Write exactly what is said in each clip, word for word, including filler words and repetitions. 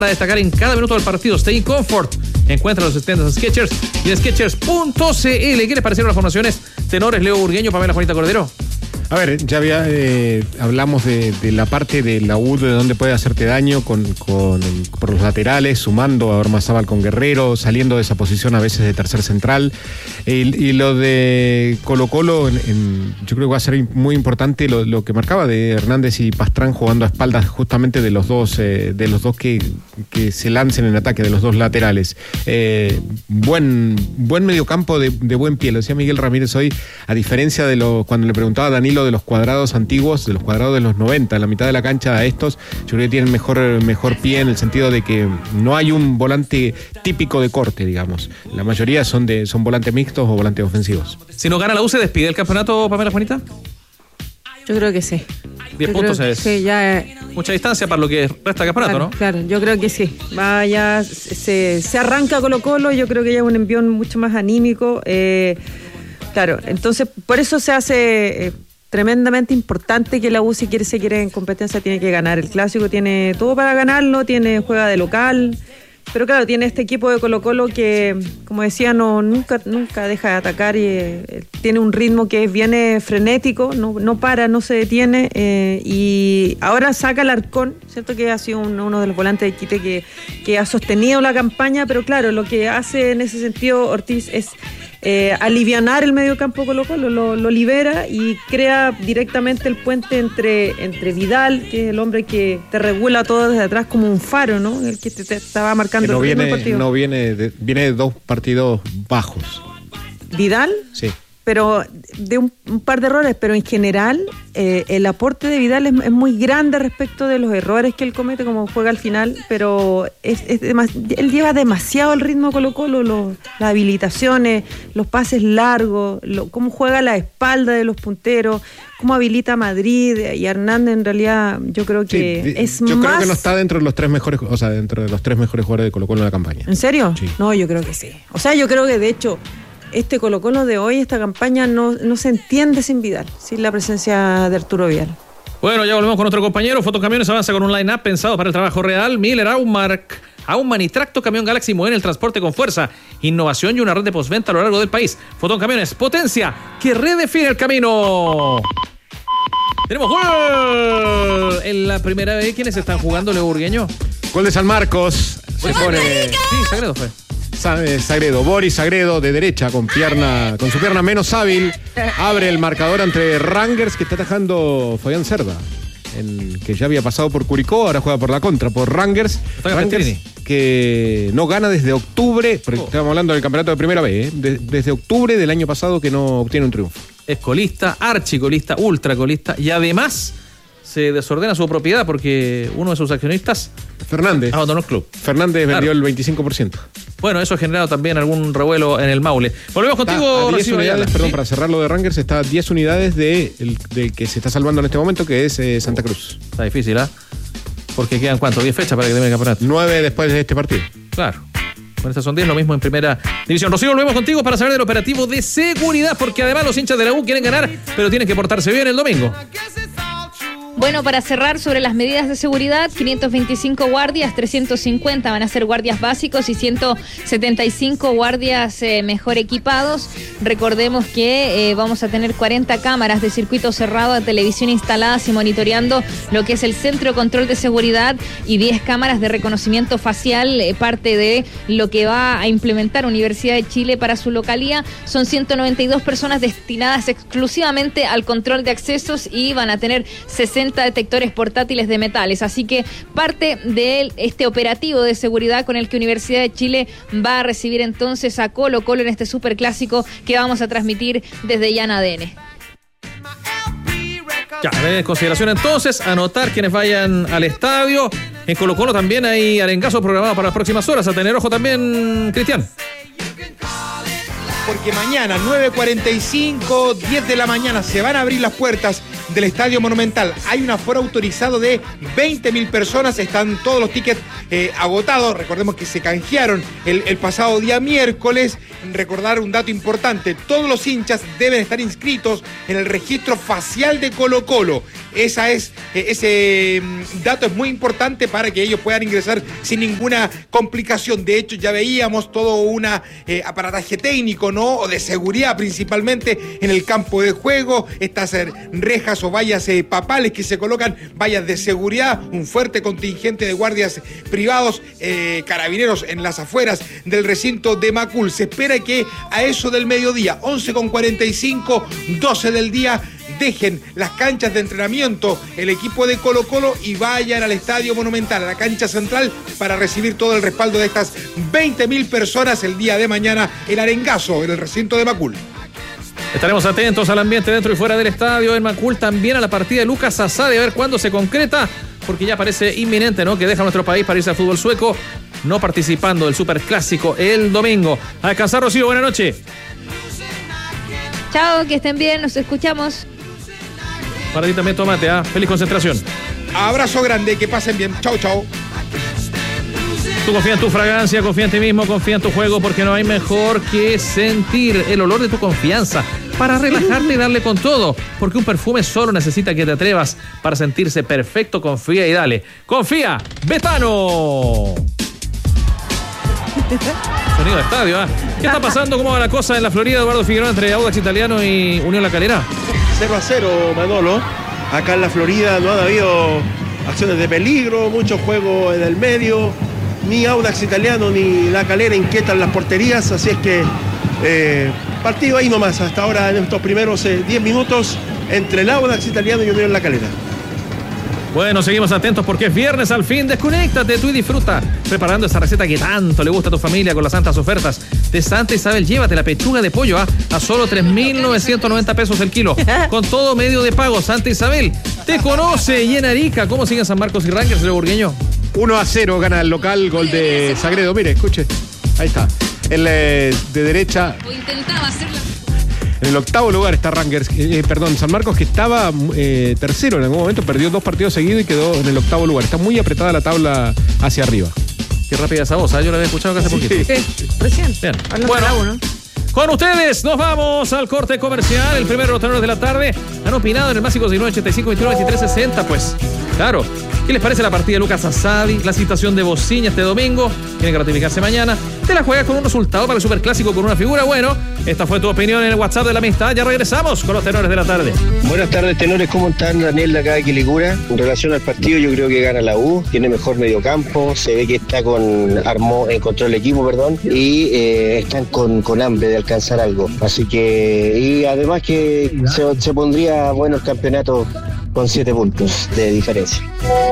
para destacar en cada minuto del partido. Stay in Comfort. Encuentra los tiendas Skechers y en Skechers punto c l. ¿Qué les parecieron las formaciones? Tenores, Leo Burgueño, Pamela Juanita Cordero. A ver, ya había, eh, hablamos de, de la parte de la U, de dónde puede hacerte daño con, con por los laterales, sumando a Ormazábal con Guerrero, saliendo de esa posición a veces de tercer central. Eh, y lo de Colo Colo, en, en, yo creo que va a ser muy importante lo, lo que marcaba de Hernández y Pastrán jugando a espaldas justamente de los dos, eh, de los dos que, que se lancen en ataque, de los dos laterales. Eh, buen, buen mediocampo de, de buen pie, lo decía Miguel Ramírez hoy, a diferencia de lo cuando le preguntaba a Danilo de los cuadrados antiguos, de los cuadrados de los noventa, en la mitad de la cancha a estos, yo creo que tienen mejor, mejor pie en el sentido de que no hay un volante típico de corte, digamos. La mayoría son de son volantes mixtos o volantes ofensivos. Si no gana la U, ¿se despide el campeonato, Pamela Juanita? Yo creo que sí. diez puntos es sí, ya, mucha distancia para lo que resta del campeonato, claro, ¿no? Claro, yo creo que sí. Vaya, se, se arranca Colo Colo, yo creo que ya es un envión mucho más anímico. Eh, claro, entonces por eso se hace... Eh, tremendamente importante que la U, si quiere, se quiere en competencia, tiene que ganar. El clásico tiene todo para ganarlo, tiene juega de local, pero claro, tiene este equipo de Colo Colo que, como decía, no nunca nunca deja de atacar y eh, tiene un ritmo que viene frenético, no, no para, no se detiene, eh, y ahora saca el Arcón, ¿cierto? Que ha sido un, uno de los volantes de Quite que, que ha sostenido la campaña, pero claro, lo que hace en ese sentido Ortiz es Eh, alivianar el medio campo Colo Colo, lo, lo libera y crea directamente el puente entre, entre Vidal, que es el hombre que te regula todo desde atrás como un faro, ¿no? El que te, te estaba marcando que no el ritmo viene, del partido. No viene de, viene de dos partidos bajos. ¿Vidal? Sí. Pero de un, un par de errores, pero en general eh, el aporte de Vidal es, es muy grande respecto de los errores que él comete, como juega al final, pero es, es demas, él lleva demasiado el ritmo de Colo Colo, lo, las habilitaciones, los pases largos, lo, cómo juega la espalda de los punteros, cómo habilita a Madrid y a Hernández. En realidad yo creo que sí, es yo más... Yo creo que no está dentro de los tres mejores, o sea, dentro de los tres mejores jugadores de Colo Colo en la campaña. ¿En serio? Sí. No, yo creo que sí. O sea, yo creo que de hecho este Colo Colo de hoy, esta campaña, no, no se entiende sin Vidal, sin la presencia de Arturo Vidal. Bueno, ya volvemos con otro compañero. Fotocamiones avanza con un line-up pensado para el trabajo real. Miller, Aumark, Aumann y Tracto Camión Galaxy mueven el transporte con fuerza, innovación y una red de postventa a lo largo del país. Fotocamiones, potencia que redefine el camino. Tenemos gol en la primera vez. ¿Quiénes están jugando, Leo Burgueño? Gol de San Marcos. Se pone... Sí, Sagredo fue. Sagredo, Boris Sagredo de derecha con pierna, con su pierna menos hábil, abre el marcador entre Rangers, que está atajando Fabián Cerda, en, que ya había pasado por Curicó, ahora juega por la contra, por Rangers, Rangers que no gana desde octubre, porque oh. estamos hablando del campeonato de primera vez, ¿eh? de, desde octubre del año pasado que no obtiene un triunfo. Es colista, archicolista, ultracolista y además se desordena su propiedad porque uno de sus accionistas Fernández abandonó el club. Fernández vendió claro. el veinticinco por ciento. Bueno, eso ha generado también algún revuelo en el Maule. Volvemos contigo, a diez unidades, perdón, ¿sí? Para cerrar lo de Rangers, está a diez unidades de el, del que se está salvando en este momento, que es eh, Santa Cruz. Está difícil, ¿ah? ¿eh? Porque quedan, ¿cuánto? diez fechas para que termine el campeonato. nueve después de este partido. Claro. Bueno, estas son diez, lo mismo en primera división. Rocío, volvemos contigo para saber del operativo de seguridad, porque además los hinchas de la U quieren ganar, pero tienen que portarse bien el domingo. Bueno, para cerrar sobre las medidas de seguridad, quinientos veinticinco guardias, trescientos cincuenta van a ser guardias básicos y ciento setenta y cinco guardias eh, mejor equipados. Recordemos que eh, vamos a tener cuarenta cámaras de circuito cerrado de televisión instaladas y monitoreando lo que es el centro de control de seguridad y diez cámaras de reconocimiento facial, eh, parte de lo que va a implementar Universidad de Chile para su localía. Son ciento noventa y dos personas destinadas exclusivamente al control de accesos y van a tener sesenta detectores portátiles de metales, así que parte de este operativo de seguridad con el que Universidad de Chile va a recibir entonces a Colo Colo en este superclásico que vamos a transmitir desde ya en A D N. Ya, en consideración entonces, anotar quienes vayan al estadio. En Colo Colo también hay arengazo programado para las próximas horas. A tener ojo también, Cristian. Porque mañana, nueve cuarenta y cinco, diez de la mañana, se van a abrir las puertas del Estadio Monumental. Hay un aforo autorizado de veinte mil personas, están todos los tickets eh, agotados. Recordemos que se canjearon el, el pasado día miércoles. Recordar un dato importante, todos los hinchas deben estar inscritos en el registro facial de Colo-Colo. Esa es, eh, ese mm, dato es muy importante para que ellos puedan ingresar sin ninguna complicación. De hecho, ya veíamos todo un eh, aparataje técnico, ¿no? O de seguridad principalmente en el campo de juego, estas eh, rejas o vallas eh, papales que se colocan, vallas de seguridad, un fuerte contingente de guardias privados, eh, carabineros en las afueras del recinto de Macul. Se espera que a eso del mediodía, once con cuarenta y cinco, doce del día, dejen las canchas de entrenamiento el equipo de Colo-Colo y vayan al Estadio Monumental, a la cancha central, para recibir todo el respaldo de estas veinte mil personas el día de mañana, el arengazo en el recinto de Macul. Estaremos atentos al ambiente dentro y fuera del estadio en Macul, también a la partida de Lucas Asadi, a ver cuándo se concreta, porque ya parece inminente, ¿no?, que deja nuestro país para irse al fútbol sueco, no participando del Superclásico el domingo. A descansar, Rocío, buenas noches. Chao, que estén bien, nos escuchamos. Para ti también, Tomate, ¿eh? Feliz concentración. Abrazo grande, que pasen bien. Chau, chau. Tú confía en tu fragancia, confía en ti mismo, confía en tu juego, porque no hay mejor que sentir el olor de tu confianza para relajarte y darle con todo, porque un perfume solo necesita que te atrevas para sentirse perfecto. Confía y dale. Confía, Betano. Sonido de estadio, ¿eh? ¿Qué está pasando? ¿Cómo va la cosa en la Florida, Eduardo Figueroa, entre Audax Italiano y Unión La Calera? cero a cero, Manolo. Acá en la Florida no han habido acciones de peligro, mucho juego en el medio. Ni Audax Italiano ni La Calera inquietan las porterías, así es que eh, partido ahí nomás, hasta ahora en estos primeros eh, diez minutos entre el Audax Italiano y Unión La Calera. Bueno, seguimos atentos porque es viernes al fin. Desconéctate tú y disfruta preparando esa receta que tanto le gusta a tu familia con las santas ofertas de Santa Isabel. Llévate la pechuga de pollo ¿eh? a solo tres mil novecientos noventa pesos el kilo. Con todo medio de pago. Santa Isabel te conoce. Y en Arica, ¿cómo siguen San Marcos y Rangers, Leo Burgueño? uno a cero gana el local, gol de Sagredo. Mire, escuche. Ahí está. El eh, de derecha. O intentaba hacerlo. En el octavo lugar está Rangers, eh, perdón, San Marcos, que estaba eh, tercero en algún momento, perdió dos partidos seguidos y quedó en el octavo lugar. Está muy apretada la tabla hacia arriba. Qué rápida esa voz, ¿eh? Yo la había escuchado hace poquito. Sí, recién. Bien. Bueno, Bueno, con ustedes nos vamos al corte comercial. El primero de los tenores de la tarde han opinado en el más cincuenta y nueve, ochenta y cinco, veintiuno, veintitrés, sesenta. Pues, claro. ¿Qué les parece la partida de Lucas Asadi? La situación de Bociña este domingo. Tiene que ratificarse mañana. ¿Te la juegas con un resultado para el Superclásico con una figura? Bueno, esta fue tu opinión en el WhatsApp de la amistad. Ya regresamos con los tenores de la tarde. Buenas tardes, tenores. ¿Cómo están? Daniel de acá de Quilicura. En relación al partido, yo creo que gana la U. Tiene mejor mediocampo. Se ve que está con armó, encontró el equipo, perdón. Y eh, están con, con hambre de alcanzar algo. Así que, y además que se, se pondría bueno el campeonato con siete puntos de diferencia.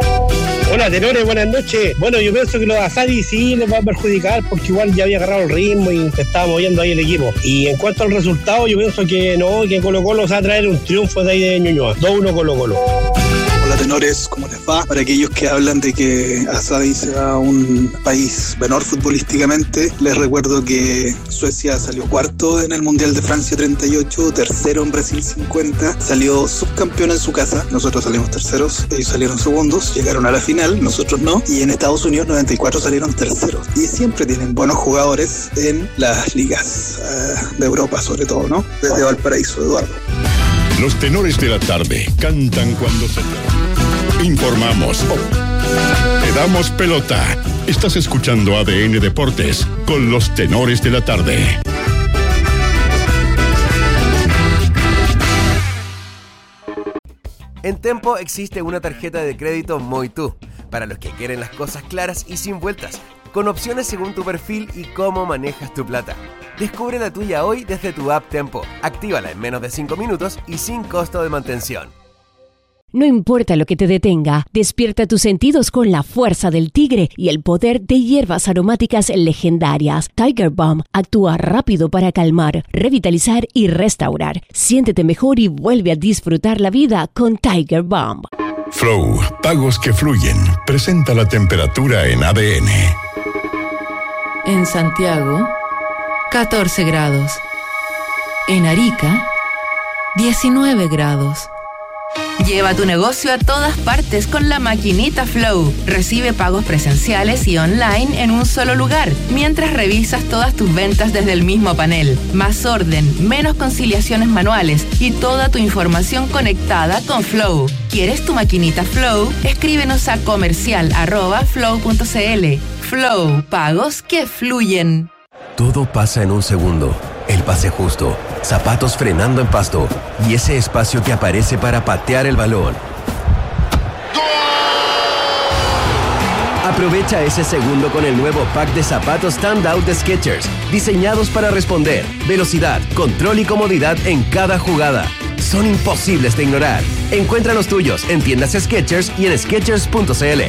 Hola, tenores, buenas noches. Bueno, yo pienso que lo de Asadi sí les va a perjudicar porque igual ya había agarrado el ritmo y se estaba moviendo ahí el equipo. Y en cuanto al resultado, yo pienso que no, que Colo Colo se va a traer un triunfo de ahí de Ñuñoa. dos uno Colo Colo. Hola, tenores, ¿cómo les va? Para aquellos que hablan de que Asadi sea un país menor futbolísticamente, les recuerdo que Suecia salió cuarto en el Mundial de Francia treinta y ocho, tercero en Brasil cincuenta, salió subcampeón en su casa, nosotros salimos terceros, ellos salieron segundos, llegaron a la final, nosotros no, y en Estados Unidos noventa y cuatro salieron terceros, y siempre tienen buenos jugadores en las ligas uh, de Europa sobre todo, ¿no? Desde Valparaíso, Eduardo. Los tenores de la tarde cantan cuando se trata. Informamos. Te damos pelota. Estás escuchando A D N Deportes con los tenores de la tarde. En Tempo existe una tarjeta de crédito Moitú para los que quieren las cosas claras y sin vueltas, con opciones según tu perfil y cómo manejas tu plata. Descubre la tuya hoy desde tu app Tempo. Actívala en menos de cinco minutos y sin costo de mantención. No importa lo que te detenga, despierta tus sentidos con la fuerza del tigre y el poder de hierbas aromáticas legendarias. Tiger Balm actúa rápido para calmar, revitalizar y restaurar. Siéntete mejor y vuelve a disfrutar la vida con Tiger Balm. Flow, pagos que fluyen. Presenta la temperatura en A D N. En Santiago, catorce grados. En Arica, diecinueve grados. Lleva tu negocio a todas partes con la maquinita Flow. Recibe pagos presenciales y online en un solo lugar, mientras revisas todas tus ventas desde el mismo panel. Más orden, menos conciliaciones manuales y toda tu información conectada con Flow. ¿Quieres tu maquinita Flow? Escríbenos a comercial arroba flow punto cl. Flow, pagos que fluyen. Todo pasa en un segundo. El pase justo, zapatos frenando en pasto y ese espacio que aparece para patear el balón. Aprovecha ese segundo con el nuevo pack de zapatos Standout de Skechers, diseñados para responder, velocidad, control y comodidad en cada jugada. Son imposibles de ignorar. Encuentra los tuyos en tiendas Skechers y en skechers punto cl.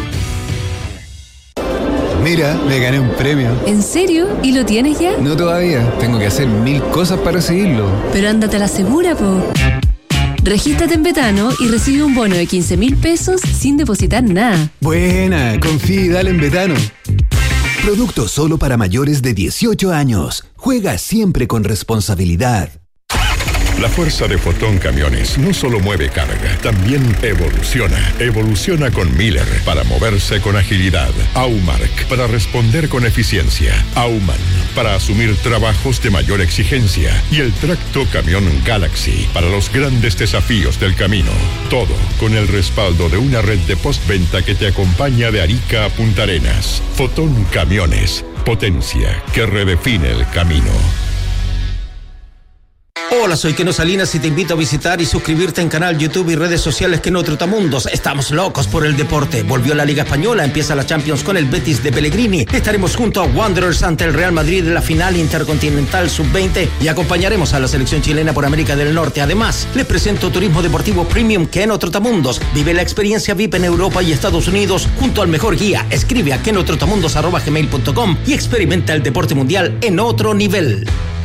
Mira, me gané un premio. ¿En serio? ¿Y lo tienes ya? No todavía. Tengo que hacer mil cosas para recibirlo. Pero ándate a la segura, po. Regístrate en Betano y recibe un bono de quince mil pesos sin depositar nada. Buena, confía y dale en Betano. Producto solo para mayores de dieciocho años. Juega siempre con responsabilidad. La fuerza de Fotón Camiones no solo mueve carga, también evoluciona. Evoluciona con Miller para moverse con agilidad. Aumark para responder con eficiencia. Auman para asumir trabajos de mayor exigencia. Y el Tracto Camión Galaxy para los grandes desafíos del camino. Todo con el respaldo de una red de postventa que te acompaña de Arica a Punta Arenas. Fotón Camiones. Potencia que redefine el camino. Hola, soy Keno Salinas y te invito a visitar y suscribirte en canal YouTube y redes sociales Keno Trotamundos. Estamos locos por el deporte. Volvió la Liga Española, empieza la Champions con el Betis de Pellegrini. Estaremos junto a Wanderers ante el Real Madrid en la final intercontinental sub veinte y acompañaremos a la selección chilena por América del Norte. Además, les presento Turismo Deportivo Premium Keno Trotamundos. Vive la experiencia V I P en Europa y Estados Unidos junto al mejor guía. Escribe a kenotrotamundos arroba gmail punto com y experimenta el deporte mundial en otro nivel.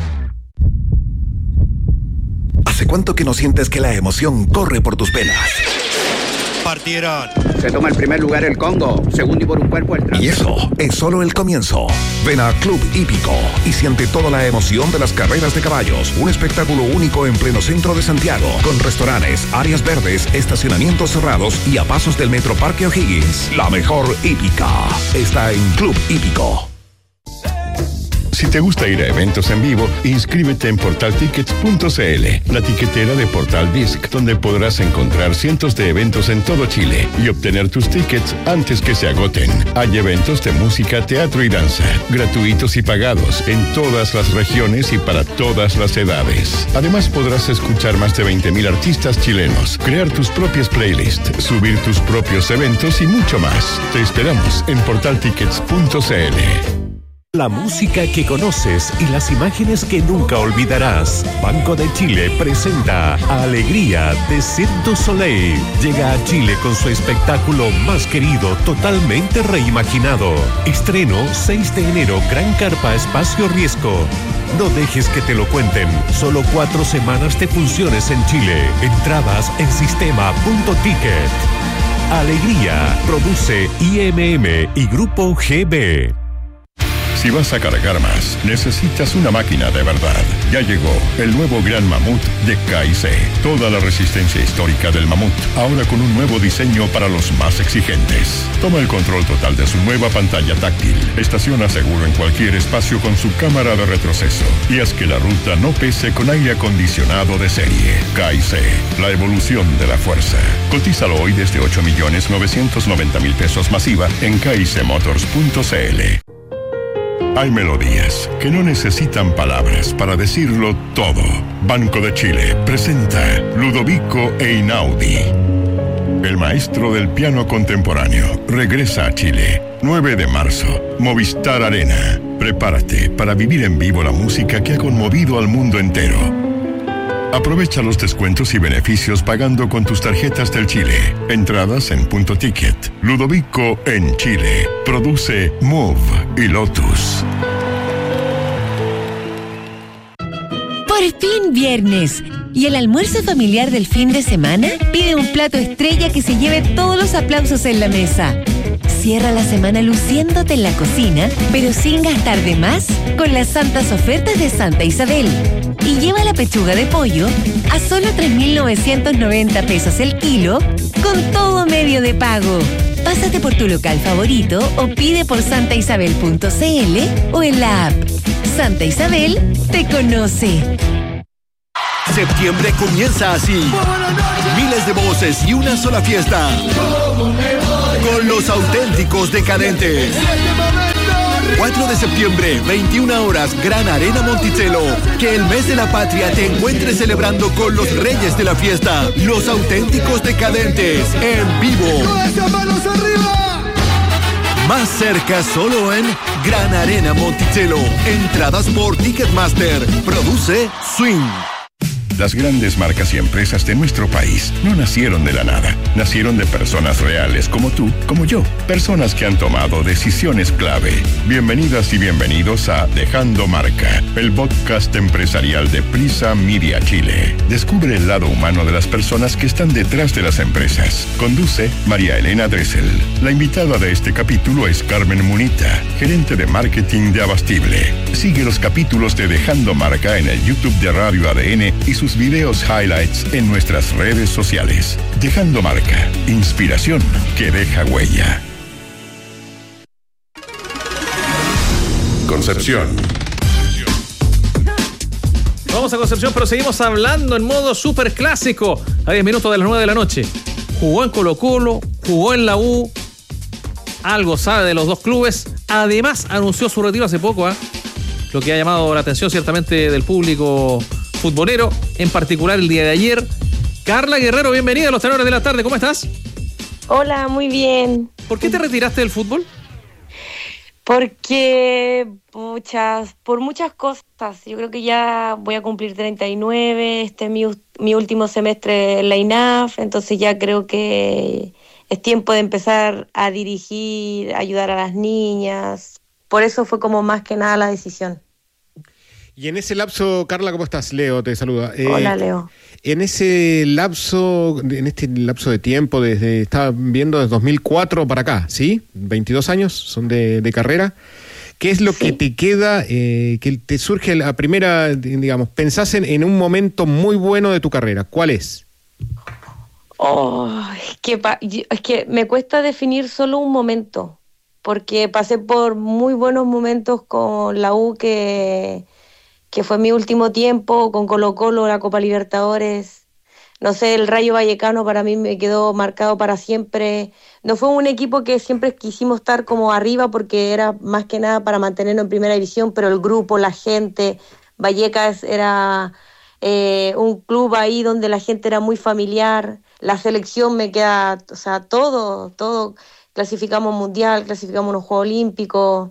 ¿Hace cuánto que no sientes que la emoción corre por tus venas? Partieron. Se toma el primer lugar el Congo, segundo y por un cuerpo el Trans. Y eso es solo el comienzo. Ven a Club Hípico y siente toda la emoción de las carreras de caballos. Un espectáculo único en pleno centro de Santiago, con restaurantes, áreas verdes, estacionamientos cerrados y a pasos del Metro Parque O'Higgins. La mejor hípica está en Club Hípico. Si te gusta ir a eventos en vivo, inscríbete en portal tickets punto cl, la tiquetera de Portal Disc, donde podrás encontrar cientos de eventos en todo Chile y obtener tus tickets antes que se agoten. Hay eventos de música, teatro y danza, gratuitos y pagados, en todas las regiones y para todas las edades. Además, podrás escuchar más de veinte mil artistas chilenos, crear tus propias playlists, subir tus propios eventos y mucho más. Te esperamos en portal tickets punto cl. La música que conoces y las imágenes que nunca olvidarás. Banco de Chile presenta Alegría de Cirque du Soleil. Llega a Chile con su espectáculo más querido, totalmente reimaginado. Estreno seis de enero, Gran Carpa Espacio Riesgo. No dejes que te lo cuenten. Solo cuatro semanas de funciones en Chile. Entradas en sistema punto ticket. Alegría. Produce I M M y Grupo G B. Si vas a cargar más, necesitas una máquina de verdad. Ya llegó el nuevo Gran Mamut de K y C. Toda la resistencia histórica del Mamut, ahora con un nuevo diseño para los más exigentes. Toma el control total de su nueva pantalla táctil. Estaciona seguro en cualquier espacio con su cámara de retroceso. Y haz que la ruta no pese con aire acondicionado de serie. K y C, la evolución de la fuerza. Cotízalo hoy desde ocho millones novecientos noventa mil pesos masiva en k y c motors punto cl. Hay melodías que no necesitan palabras para decirlo todo. Banco de Chile presenta Ludovico Einaudi. El maestro del piano contemporáneo regresa a Chile. nueve de marzo, Movistar Arena. Prepárate para vivir en vivo la música que ha conmovido al mundo entero. Aprovecha los descuentos y beneficios pagando con tus tarjetas del Chile. Entradas en Punto Ticket. Ludovico en Chile. Produce Move y Lotus. Por fin viernes. ¿Y el almuerzo familiar del fin de semana? Pide un plato estrella que se lleve todos los aplausos en la mesa. Cierra la semana luciéndote en la cocina, pero sin gastar de más, con las santas ofertas de Santa Isabel. Y lleva la pechuga de pollo a solo tres mil novecientos noventa pesos el kilo, con todo medio de pago. Pásate por tu local favorito o pide por santa isabel punto c l o en la app. Santa Isabel te conoce. Septiembre comienza así. Miles de voces y una sola fiesta. Con los auténticos decadentes. cuatro de septiembre, veintiuna horas, Gran Arena Monticello. Que el mes de la patria te encuentre celebrando con los reyes de la fiesta. Los auténticos decadentes, en vivo. Más cerca solo en Gran Arena Monticello. Entradas por Ticketmaster. Produce Swing. Las grandes marcas y empresas de nuestro país no nacieron de la nada. Nacieron de personas reales como tú, como yo. Personas que han tomado decisiones clave. Bienvenidas y bienvenidos a Dejando Marca, el podcast empresarial de Prisa Media Chile. Descubre el lado humano de las personas que están detrás de las empresas. Conduce María Elena Dressel. La invitada de este capítulo es Carmen Munita, gerente de marketing de Abastible. Sigue los capítulos de Dejando Marca en el YouTube de Radio A D N y sus videos highlights en nuestras redes sociales. Dejando Marca, inspiración que deja huella. Concepción. Vamos a Concepción, pero seguimos hablando en modo super clásico. A diez minutos de las nueve de la noche. Jugó en Colo-Colo, jugó en la U. Algo sabe de los dos clubes. Además, anunció su retiro hace poco, ¿eh? Lo que ha llamado la atención ciertamente del público futbolero, en particular el día de ayer. Carla Guerrero, bienvenida a los Tenores de la Tarde, ¿cómo estás? Hola, muy bien. ¿Por qué te retiraste del fútbol? Porque muchas, por muchas cosas. Yo creo que ya voy a cumplir treinta y nueve, este es mi, mi último semestre en la I N A F, entonces ya creo que es tiempo de empezar a dirigir, ayudar a las niñas. Por eso fue como más que nada la decisión. Y en ese lapso, Carla, ¿cómo estás? Leo te saluda. Eh, Hola, Leo. En ese lapso, en este lapso de tiempo, desde estaba viendo desde dos mil cuatro para acá, ¿sí? veintidós años son de, de carrera. ¿Qué es lo sí. que te queda, eh, que te surge la primera, digamos, pensás en, en un momento muy bueno de tu carrera? ¿Cuál es? Oh, es que, pa- es que me cuesta definir solo un momento, porque pasé por muy buenos momentos con la U, que... que fue mi último tiempo, con Colo-Colo, la Copa Libertadores. No sé, el Rayo Vallecano para mí me quedó marcado para siempre. No fue un equipo que siempre quisimos estar como arriba porque era más que nada para mantenernos en primera división, pero el grupo, la gente, Vallecas era eh, un club ahí donde la gente era muy familiar. La selección me queda, o sea, todo, todo. Clasificamos mundial, clasificamos unos Juegos Olímpicos.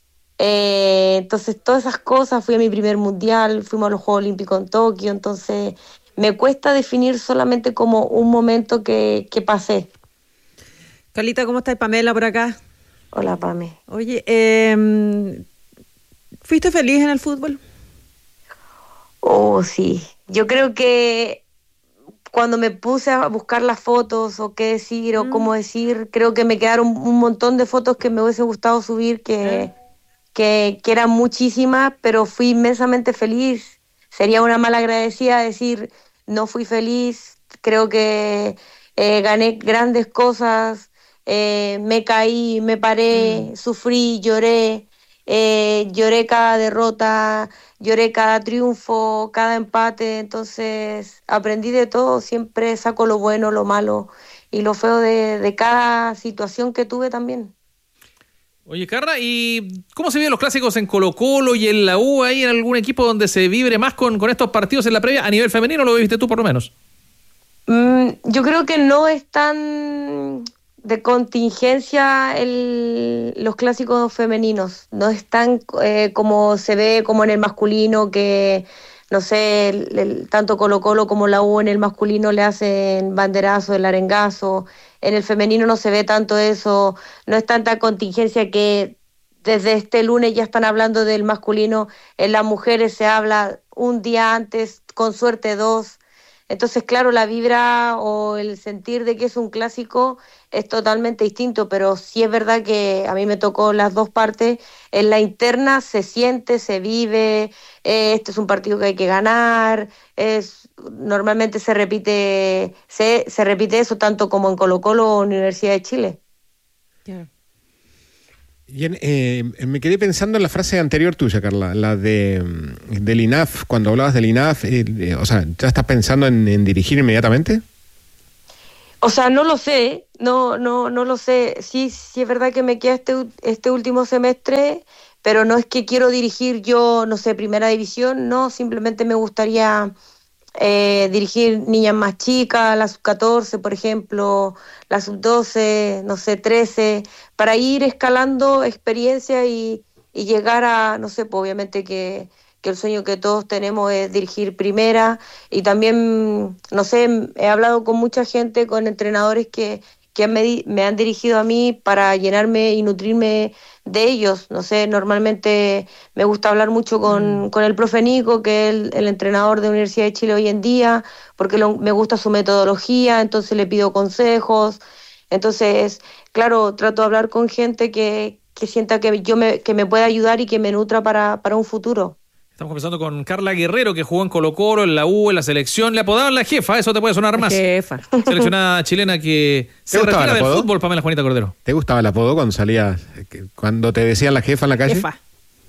Eh, entonces todas esas cosas, fui a mi primer mundial, fuimos a los Juegos Olímpicos en Tokio, entonces me cuesta definir solamente como un momento que, que pasé. Carlita, ¿cómo estás? Pamela por acá. Hola, Pame. Oye, eh, ¿fuiste feliz en el fútbol? Oh, sí. Yo creo que cuando me puse a buscar las fotos o qué decir o mm. cómo decir, creo que me quedaron un montón de fotos que me hubiese gustado subir que... ¿Eh? Que, que eran muchísimas, pero fui inmensamente feliz. Sería una mala agradecida decir no fui feliz. Creo que eh, gané grandes cosas, eh, me caí, me paré, mm. sufrí, lloré, eh, lloré cada derrota, lloré cada triunfo, cada empate. Entonces aprendí de todo, siempre saco lo bueno, lo malo y lo feo de, de cada situación que tuve también. Oye, Carla, ¿y cómo se viven los clásicos en Colo-Colo y en la U? ¿Hay en algún equipo donde se vibre más con, con estos partidos en la previa? ¿A nivel femenino lo viviste tú por lo menos? Mm, yo creo que no es tan de contingencia el, los clásicos femeninos. No es tan eh, como se ve como en el masculino, que no sé, el, el, tanto Colo-Colo como la U en el masculino le hacen banderazo, el arengazo. En el femenino no se ve tanto eso, no es tanta contingencia que desde este lunes ya están hablando del masculino. En las mujeres se habla un día antes, con suerte dos. Entonces, claro, la vibra o el sentir de que es un clásico es totalmente distinto, pero sí es verdad que a mí me tocó las dos partes. En la interna se siente, se vive, eh, este es un partido que hay que ganar, es normalmente se repite se, se repite eso tanto como en Colo-Colo o Universidad de Chile. Yeah. Y en, eh, me quedé pensando en la frase anterior tuya, Carla, la de del I N A F, cuando hablabas del I N A F, eh, eh, o sea, ¿ya estás pensando en, en dirigir inmediatamente? O sea, no lo sé, no no no lo sé. Sí, sí es verdad que me queda este este último semestre, pero no es que quiero dirigir yo, no sé, primera división, no, simplemente me gustaría eh, dirigir niñas más chicas, la sub catorce, por ejemplo, la sub doce, no sé, trece, para ir escalando experiencia y, y llegar a, no sé, pues obviamente que, que el sueño que todos tenemos es dirigir primera, y también, no sé, he hablado con mucha gente, con entrenadores que, que me, me han dirigido a mí para llenarme y nutrirme de ellos. No sé, normalmente me gusta hablar mucho con, mm. con el profe Nico, que es el, el entrenador de Universidad de Chile hoy en día, porque lo, me gusta su metodología, entonces le pido consejos. Entonces, claro, trato de hablar con gente que, que sienta que yo me, que me pueda ayudar y que me nutra para, para un futuro. Estamos conversando con Carla Guerrero, que jugó en Colo-Colo, en la U, en la selección. Le apodaban la jefa, eso te puede sonar más. Jefa. Seleccionada chilena que se retira del fútbol, Pamela Juanita Cordero. ¿Te gustaba el apodo cuando salías, cuando te decían la jefa en la calle? Jefa.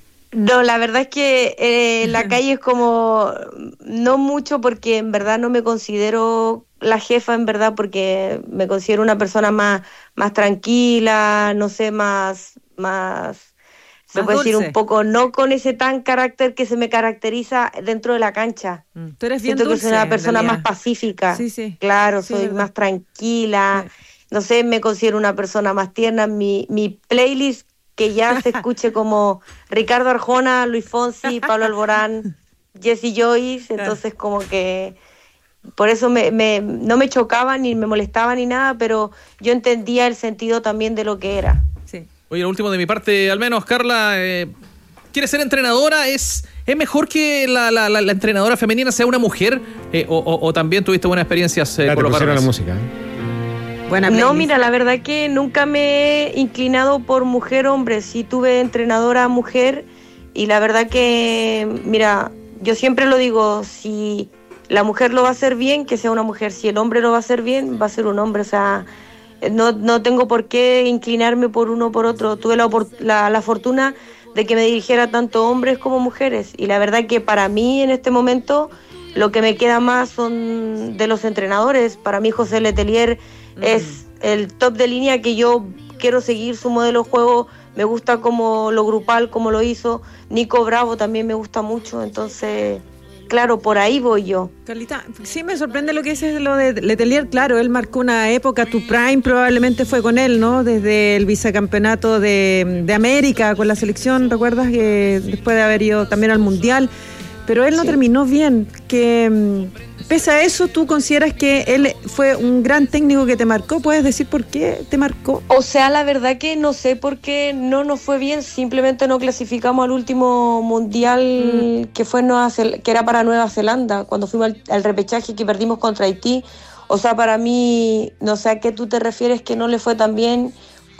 No, la verdad es que eh, la calle es como, no mucho, porque en verdad no me considero la jefa, en verdad, porque me considero una persona más, más tranquila, no sé, más, más, se puede decir un poco, no con ese tan carácter que se me caracteriza dentro de la cancha. Mm. Tú eres bien Siento dulce, que soy una persona más pacífica. Sí, sí. Claro, Sí, soy verdad. más tranquila. Sí. No sé, me considero una persona más tierna. Mi, mi playlist, que ya se escuche como Ricardo Arjona, Luis Fonsi, Pablo Alborán, Jesse Joyce, entonces como que por eso me, me, no me chocaba ni me molestaba ni nada, pero yo entendía el sentido también de lo que era. Sí. Oye, lo último de mi parte, al menos, Carla, eh, ¿quieres ser entrenadora? ¿Es, es mejor que la, la, la, la entrenadora femenina sea una mujer? Eh, o, o, ¿O también tuviste buenas experiencias eh, Claro, con te los pusieron varones? la música, ¿eh? Buena No, playlist. mira, la verdad que nunca me he inclinado por mujer-hombre. Sí tuve entrenadora mujer y la verdad que, mira, yo siempre lo digo, si la mujer lo va a hacer bien, que sea una mujer. Si el hombre lo va a hacer bien, va a ser un hombre. O sea, no, no tengo por qué inclinarme por uno o por otro. Tuve la, opor- la, la fortuna de que me dirigiera tanto hombres como mujeres. Y la verdad que para mí en este momento lo que me queda más son de los entrenadores. Para mí José Letelier es el top de línea que yo quiero seguir su modelo de juego. Me gusta como lo grupal, como lo hizo. Nico Bravo también me gusta mucho. Entonces, claro, por ahí voy yo. Carlita, sí me sorprende lo que dices de lo de Letelier. Claro, él marcó una época, tu prime probablemente fue con él, ¿no? Desde el vicecampeonato de, de América con la selección, ¿recuerdas? Que después de haber ido también al Mundial. Pero él no Sí. terminó bien. Que pese a eso, ¿tú consideras que él fue un gran técnico que te marcó? ¿Puedes decir por qué te marcó? O sea, la verdad que no sé por qué no nos fue bien. Simplemente no clasificamos al último mundial mm. que fue Nueva Zel- que era para Nueva Zelanda, cuando fuimos al, al repechaje que perdimos contra Haití. O sea, para mí, no sé a qué tú te refieres que no le fue tan bien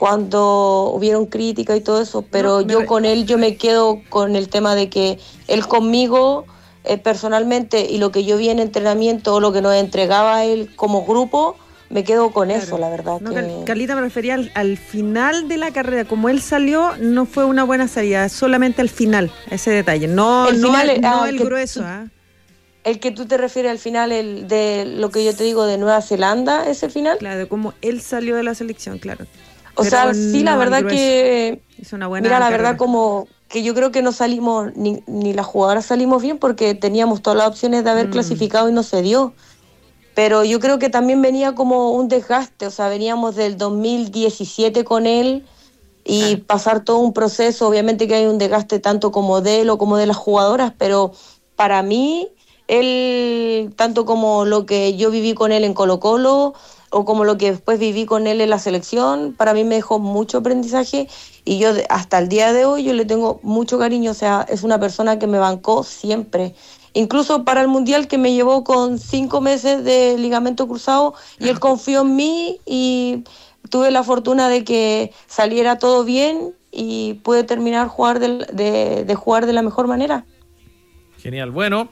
cuando hubieron crítica y todo eso, pero No, me yo re- con él, yo me quedo con el tema de que él conmigo eh, personalmente y lo que yo vi en entrenamiento o lo que nos entregaba él como grupo, me quedo con Claro. eso, la verdad. No, que... Car- Carlita, me refería al, al final de la carrera. Como él salió, no fue una buena salida, solamente al final, ese detalle. No El no, final, el, ah, no el el que- grueso. ¿ah? El que tú te refieres al final, el de lo que yo te digo de Nueva Zelanda, ese final. Claro, como él salió de la selección, claro. O Pero sea, sí, la no al verdad grueso. que... Hizo una buena Mira, la carrera. verdad como que yo creo que no salimos, ni, ni las jugadoras salimos bien porque teníamos todas las opciones de haber Mm. clasificado y no se dio. Pero yo creo que también venía como un desgaste, o sea, veníamos del dos mil diecisiete con él y Ah. pasar todo un proceso, obviamente que hay un desgaste tanto como de él o como de las jugadoras, pero para mí, él, tanto como lo que yo viví con él en Colo-Colo o como lo que después viví con él en la selección, para mí me dejó mucho aprendizaje y yo de- hasta el día de hoy yo le tengo mucho cariño, o sea, es una persona que me bancó siempre incluso para el Mundial, que me llevó con cinco meses de ligamento cruzado, y él confió en mí y tuve la fortuna de que saliera todo bien y pude terminar jugar de, de, de jugar de la mejor manera. Genial, bueno,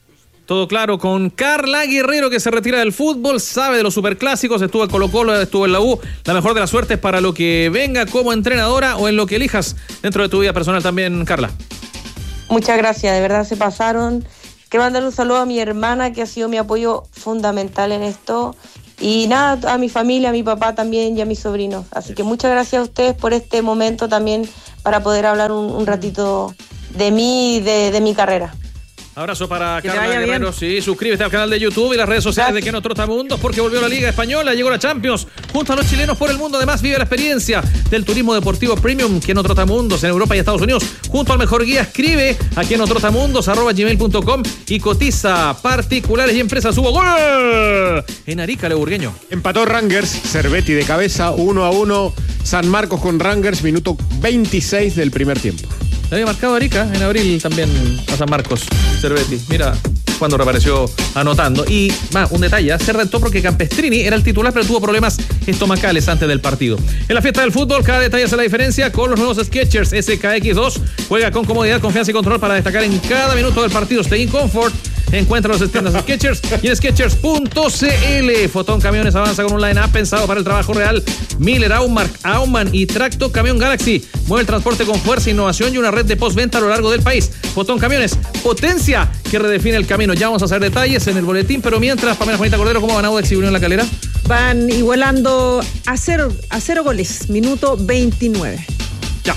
todo claro con Carla Guerrero, que se retira del fútbol, sabe de los superclásicos, estuvo en Colo-Colo, estuvo en la U. La mejor de las suertes para lo que venga como entrenadora o en lo que elijas dentro de tu vida personal también, Carla. Muchas gracias, de verdad se pasaron. Quiero mandar un saludo a mi hermana, que ha sido mi apoyo fundamental en esto. Y nada, a mi familia, a mi papá también y a mis sobrinos. Así que muchas gracias a ustedes por este momento también, para poder hablar un, un ratito de mí y de, de mi carrera. Abrazo para Carla Guerrero. Sí, suscríbete al canal de YouTube y las redes sociales Gracias. de Que No Trotamundos, porque volvió la Liga Española, llegó la Champions, junto a los chilenos por el mundo. Además, vive la experiencia del turismo deportivo premium Que No Trotamundos en Europa y Estados Unidos, junto al mejor guía. Escribe a Que No Trotamundos arroba gmail punto com y cotiza particulares y empresas. Hubo gol en Arica, Leburgueño. Empató Rangers, Cervetti de cabeza, uno a uno. San Marcos con Rangers, minuto veintiséis del primer tiempo. Le había marcado Arica en abril también a San Marcos, Cervetti. Mira cuando reapareció anotando. Y más, un detalle, se rentó porque Campestrini era el titular, pero tuvo problemas estomacales antes del partido. En la fiesta del fútbol, cada detalle hace la diferencia con los nuevos Skechers S K X dos. Juega con comodidad, confianza y control para destacar en cada minuto del partido. Stay in comfort. Encuentra los tiendas Skechers y en skechers punto c l. Fotón Camiones avanza con un line-up pensado para el trabajo real. Miller, Aumark, Aumann y Tracto Camión Galaxy. Mueve el transporte con fuerza, innovación y una red de postventa a lo largo del país. Fotón Camiones, potencia que redefine el camino. Ya vamos a hacer detalles en el boletín, pero mientras, Pamela Juanita Cordero, ¿cómo van Audax y Unión La Calera? Van igualando a cero, a cero goles, minuto veintinueve. Ya.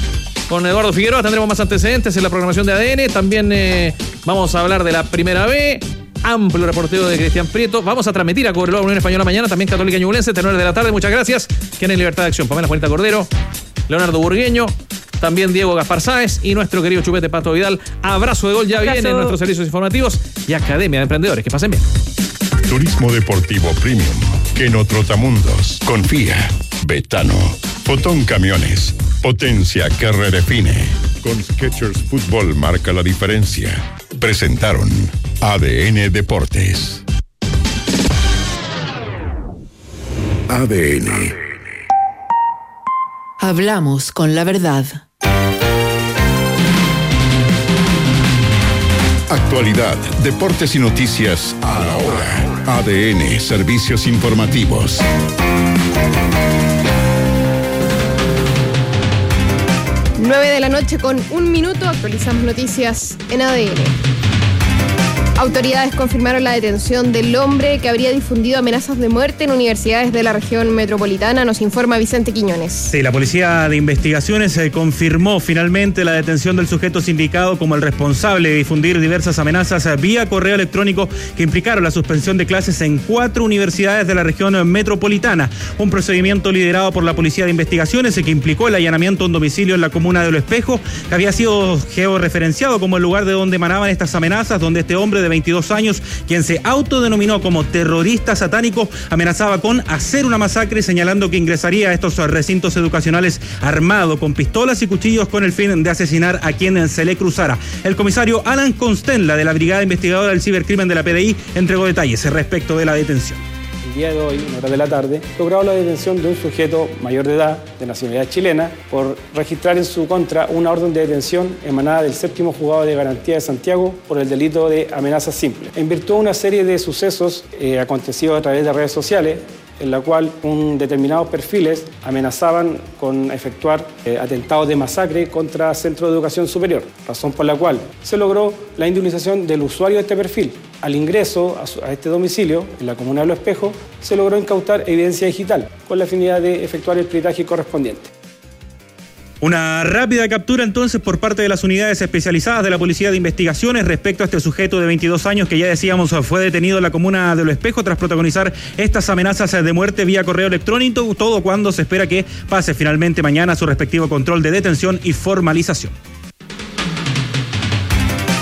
Con Eduardo Figueroa tendremos más antecedentes en la programación de A D N. También eh, vamos a hablar de la Primera B. Amplio reporteo de Cristian Prieto. Vamos a transmitir a Cobreloa Unión Española mañana. También Católica Ñublense, tenores de la tarde. Muchas gracias. Quien en Libertad de Acción, Pamela Juanita Cordero, Leonardo Burgueño, también Diego Gaspar Sáez y nuestro querido Chupete Pato Vidal. Abrazo de gol ya viene en nuestros servicios informativos y Academia de Emprendedores. Que pasen bien. Turismo Deportivo Premium. Que No Trotamundos. Confía. Betano. Fotón Camiones. Potencia que redefine. Con Skechers Fútbol marca la diferencia. Presentaron A D N Deportes. A D N. Hablamos con la verdad. Actualidad, deportes y noticias a la hora. A D N, servicios informativos. nueve de la noche con un minuto, actualizamos noticias en A D N. Autoridades confirmaron la detención del hombre que habría difundido amenazas de muerte en universidades de la región metropolitana, nos informa Vicente Quiñones. Sí, la Policía de Investigaciones eh, confirmó finalmente la detención del sujeto sindicado como el responsable de difundir diversas amenazas eh, vía correo electrónico que implicaron la suspensión de clases en cuatro universidades de la región metropolitana. Un procedimiento liderado por la Policía de Investigaciones eh, que implicó el allanamiento a un domicilio en la comuna de Lo Espejo, que había sido georreferenciado como el lugar de donde emanaban estas amenazas, donde este hombre de veintidós años, quien se autodenominó como terrorista satánico, amenazaba con hacer una masacre, señalando que ingresaría a estos recintos educacionales armado con pistolas y cuchillos con el fin de asesinar a quien se le cruzara. El comisario Alan Constenla, de la Brigada Investigadora del Cibercrimen de la P D I, entregó detalles respecto de la detención. El día de hoy, en horas de la tarde, logrado la detención de un sujeto mayor de edad, de nacionalidad chilena, por registrar en su contra una orden de detención emanada del séptimo juzgado de garantía de Santiago por el delito de amenaza simple. En virtud de una serie de sucesos eh, acontecidos a través de redes sociales, en la cual un determinados perfiles amenazaban con efectuar eh, atentados de masacre contra centros de educación superior, razón por la cual se logró la indemnización del usuario de este perfil. Al ingreso a, su, a este domicilio, en la comuna de Lo Espejo, se logró incautar evidencia digital con la finalidad de efectuar el peritaje correspondiente. Una rápida captura entonces por parte de las unidades especializadas de la Policía de Investigaciones respecto a este sujeto de veintidós años que ya decíamos fue detenido en la comuna de Lo Espejo tras protagonizar estas amenazas de muerte vía correo electrónico, todo cuando se espera que pase finalmente mañana su respectivo control de detención y formalización.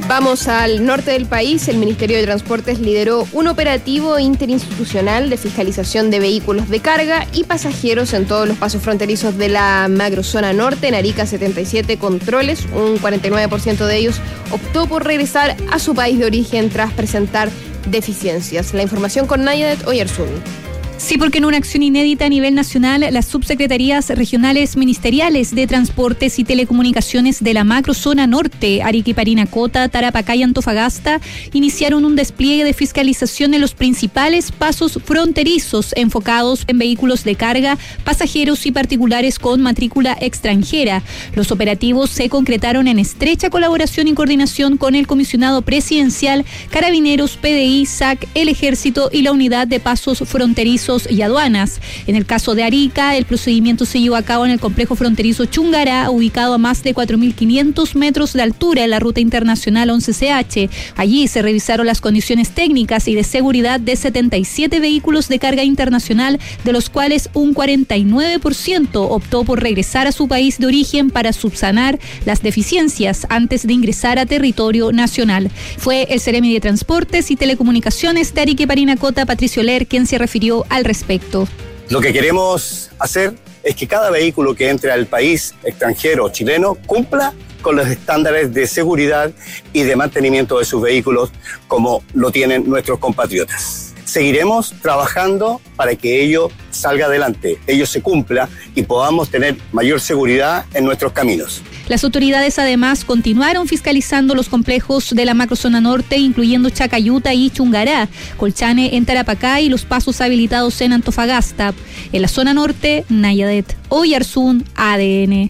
Vamos al norte del país. El Ministerio de Transportes lideró un operativo interinstitucional de fiscalización de vehículos de carga y pasajeros en todos los pasos fronterizos de la macrozona norte. En Arica, setenta y siete controles, un cuarenta y nueve por ciento de ellos optó por regresar a su país de origen tras presentar deficiencias. La información con Nayadet Oyarzún. Sí, porque en una acción inédita a nivel nacional, las subsecretarías regionales ministeriales de Transportes y Telecomunicaciones de la macrozona norte, Arica y Parinacota, Tarapacá y Antofagasta, iniciaron un despliegue de fiscalización en los principales pasos fronterizos enfocados en vehículos de carga, pasajeros y particulares con matrícula extranjera. Los operativos se concretaron en estrecha colaboración y coordinación con el Comisionado Presidencial, Carabineros, P D I, S A C, el Ejército y la Unidad de Pasos Fronterizos y Aduanas. En el caso de Arica, el procedimiento se llevó a cabo en el complejo fronterizo Chungará, ubicado a más de cuatro mil quinientos metros de altura en la ruta internacional once C H. Allí se revisaron las condiciones técnicas y de seguridad de setenta y siete vehículos de carga internacional, de los cuales un cuarenta y nueve por ciento optó por regresar a su país de origen para subsanar las deficiencias antes de ingresar a territorio nacional. Fue el Seremi de Transportes y Telecomunicaciones de Arica y Parinacota, Patricio Ler, quien se refirió al respecto. Lo que queremos hacer es que cada vehículo que entre al país, extranjero o chileno, cumpla con los estándares de seguridad y de mantenimiento de sus vehículos como lo tienen nuestros compatriotas. Seguiremos trabajando para que ello salga adelante, ello se cumpla y podamos tener mayor seguridad en nuestros caminos. Las autoridades además continuaron fiscalizando los complejos de la macrozona norte, incluyendo Chacayuta y Chungará, Colchane en Tarapacá y los pasos habilitados en Antofagasta. En la zona norte, Nayadet Oyarzún, A D N.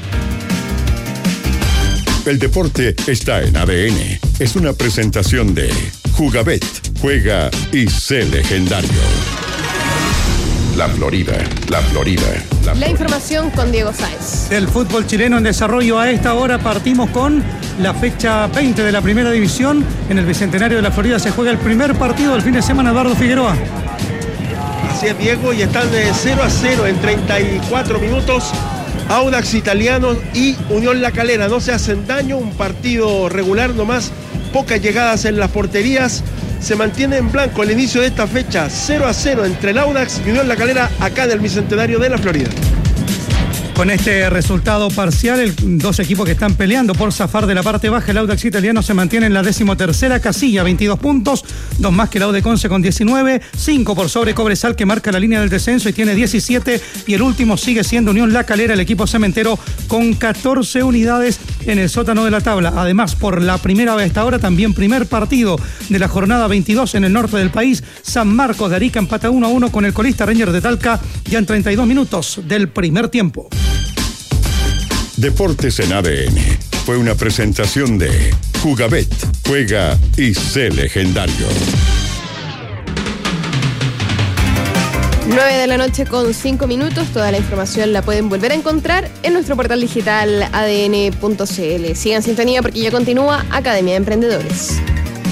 El deporte está en A D N. Es una presentación de Jugabet. Juega y sé legendario. La Florida, la Florida. La, la información con Diego Sáenz. El fútbol chileno en desarrollo a esta hora. Partimos con la fecha veinte de la primera división. En el Bicentenario de la Florida se juega el primer partido del fin de semana. Eduardo Figueroa. Así es, Diego, y están de cero a cero en treinta y cuatro minutos. Audax Italiano y Unión La Calera no se hacen daño. Un partido regular nomás. Pocas llegadas en las porterías. Se mantiene en blanco el inicio de esta fecha, cero a cero entre el Audax y Unión La Calera, acá en el Bicentenario de la Florida. Con este resultado parcial, el, dos equipos que están peleando por zafar de la parte baja, el Audax Italiano se mantiene en la decimotercera casilla, veintidós puntos, dos más que el Aude Conce con diecinueve, cinco por sobre Cobresal, que marca la línea del descenso y tiene diecisiete, y el último sigue siendo Unión La Calera, el equipo cementero, con catorce unidades en el sótano de la tabla. Además, por la primera vez hasta ahora, también primer partido de la jornada veintidós en el norte del país, San Marcos de Arica empata uno a uno con el colista Rangers de Talca, ya en treinta y dos minutos del primer tiempo. Deportes en A D N fue una presentación de Jugabet. Juega y sé legendario. nueve de la noche con cinco minutos. Toda la información la pueden volver a encontrar en nuestro portal digital A D N punto C L. Sigan sintonía porque ya continúa Academia de Emprendedores.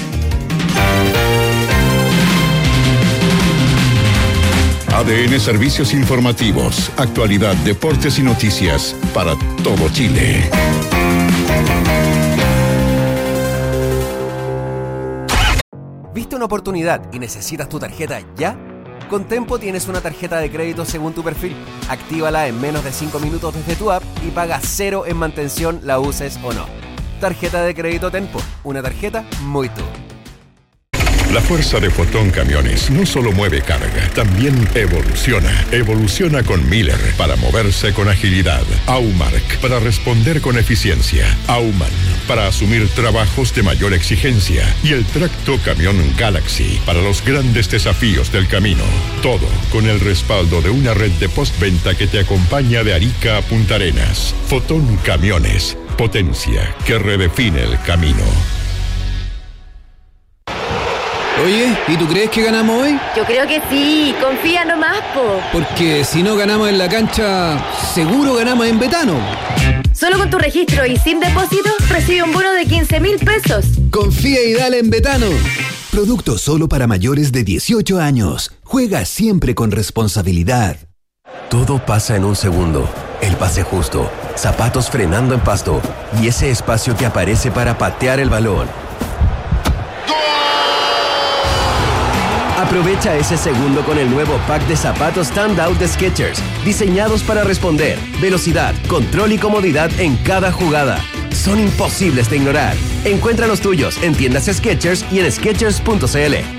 A D N Servicios Informativos, actualidad, deportes y noticias para todo Chile. ¿Viste una oportunidad y necesitas tu tarjeta ya? Con Tempo tienes una tarjeta de crédito según tu perfil. Actívala en menos de cinco minutos desde tu app y paga cero en mantención, la uses o no. Tarjeta de crédito Tempo, una tarjeta muy tú. La fuerza de Fotón Camiones no solo mueve carga, también evoluciona. Evoluciona con Miller para moverse con agilidad. Aumark para responder con eficiencia. Auman para asumir trabajos de mayor exigencia. Y el Tracto Camión Galaxy para los grandes desafíos del camino. Todo con el respaldo de una red de postventa que te acompaña de Arica a Punta Arenas. Fotón Camiones, potencia que redefine el camino. Oye, ¿y tú crees que ganamos hoy? Yo creo que sí, confía nomás, po. Porque si no ganamos en la cancha, seguro ganamos en Betano. Solo con tu registro y sin depósito, recibe un bono de quince mil pesos. Confía y dale en Betano. Producto solo para mayores de dieciocho años. Juega siempre con responsabilidad. Todo pasa en un segundo. El pase justo, zapatos frenando en pasto y ese espacio que aparece para patear el balón. Aprovecha ese segundo con el nuevo pack de zapatos Standout de Skechers, diseñados para responder, velocidad, control y comodidad en cada jugada. Son imposibles de ignorar. Encuentra los tuyos en tiendas Skechers y en skechers punto c l.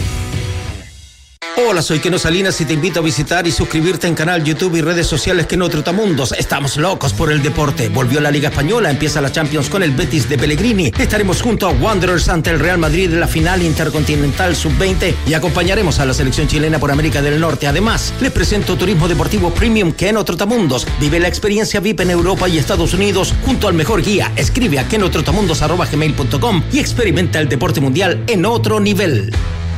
Hola, soy Keno Salinas y te invito a visitar y suscribirte en canal YouTube y redes sociales Keno Trotamundos. Estamos locos por el deporte. Volvió la Liga Española, empieza la Champions con el Betis de Pellegrini. Estaremos junto a Wanderers ante el Real Madrid en la final intercontinental sub veinte y acompañaremos a la selección chilena por América del Norte. Además, les presento Turismo Deportivo Premium Keno Trotamundos. Vive la experiencia V I P en Europa y Estados Unidos junto al mejor guía. Escribe a kenotrotamundos arroba gmail punto com y experimenta el deporte mundial en otro nivel.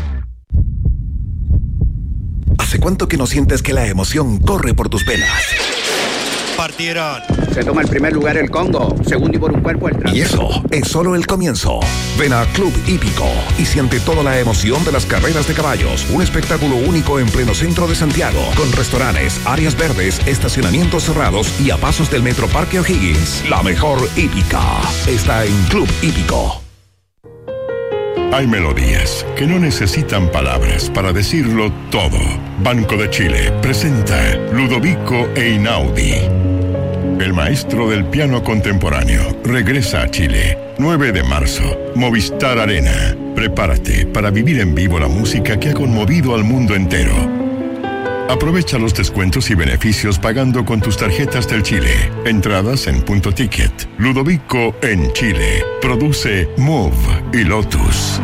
¿Hace cuánto que no sientes que la emoción corre por tus venas? Partieron. Se toma el primer lugar el Congo, segundo y por un cuerpo el Trans. Y eso es solo el comienzo. Ven a Club Hípico y siente toda la emoción de las carreras de caballos. Un espectáculo único en pleno centro de Santiago, con restaurantes, áreas verdes, estacionamientos cerrados y a pasos del Metro Parque O'Higgins. La mejor hípica está en Club Hípico. Hay melodías que no necesitan palabras para decirlo todo. Banco de Chile presenta Ludovico Einaudi. El maestro del piano contemporáneo regresa a Chile. nueve de marzo, Movistar Arena. Prepárate para vivir en vivo la música que ha conmovido al mundo entero. Aprovecha los descuentos y beneficios pagando con tus tarjetas del Chile. Entradas en Punto Ticket. Ludovico en Chile. Produce Move y Lotus.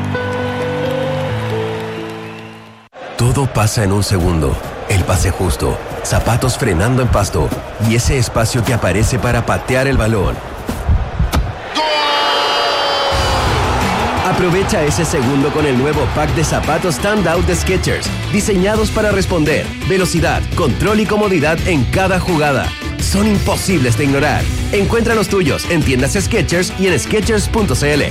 Todo pasa en un segundo. El pase justo, zapatos frenando en pasto y ese espacio que aparece para patear el balón. Aprovecha ese segundo con el nuevo pack de zapatos Standout de Skechers, diseñados para responder, velocidad, control y comodidad en cada jugada. Son imposibles de ignorar. Encuentra los tuyos en tiendas Skechers y en skechers punto c l.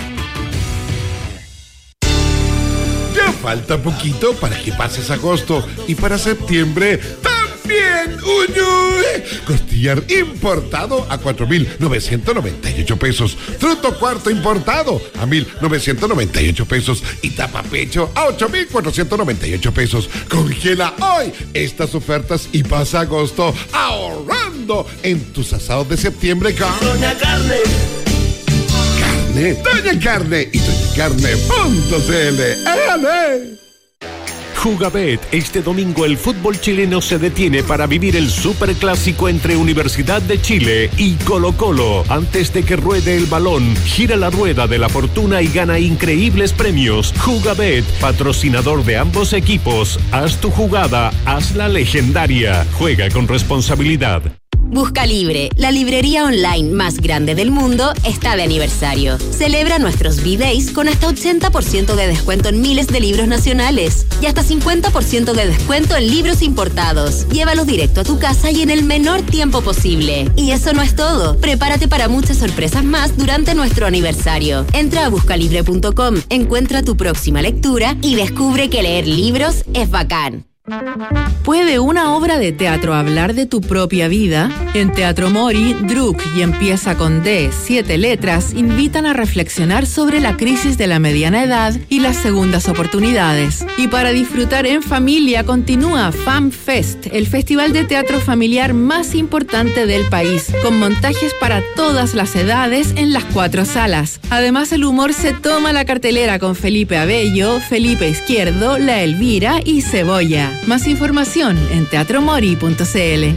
Ya falta poquito para que pases agosto y para septiembre también. Uy, uy. Costillar importado a cuatro mil novecientos noventa y ocho pesos. Fruto cuarto importado a mil novecientos noventa y ocho pesos. Y tapa pecho a ocho mil cuatrocientos noventa y ocho pesos. Congela hoy estas ofertas y pasa agosto ahorrando en tus asados de septiembre con Doña Carne. Carne, Doña Carne y doña carne punto c l. ¡Ale! Jugabet, este domingo el fútbol chileno se detiene para vivir el superclásico entre Universidad de Chile y Colo-Colo. Antes de que ruede el balón, gira la rueda de la fortuna y gana increíbles premios. Jugabet, patrocinador de ambos equipos. Haz tu jugada, hazla legendaria. Juega con responsabilidad. Busca Libre, la librería online más grande del mundo, está de aniversario. Celebra nuestros B-Days con hasta ochenta por ciento de descuento en miles de libros nacionales y hasta cincuenta por ciento de descuento en libros importados. Llévalos directo a tu casa y en el menor tiempo posible. Y eso no es todo. Prepárate para muchas sorpresas más durante nuestro aniversario. Entra a busca libre punto com, encuentra tu próxima lectura y descubre que leer libros es bacán. ¿Puede una obra de teatro hablar de tu propia vida? En Teatro Mori, Druk y Empieza con D, siete letras, invitan a reflexionar sobre la crisis de la mediana edad y las segundas oportunidades. Y para disfrutar en familia continúa FamFest, el festival de teatro familiar más importante del país, con montajes para todas las edades en las cuatro salas. Además, el humor se toma la cartelera con Felipe Abello, Felipe Izquierdo, La Elvira y Cebolla. Más información en teatro mori punto c l.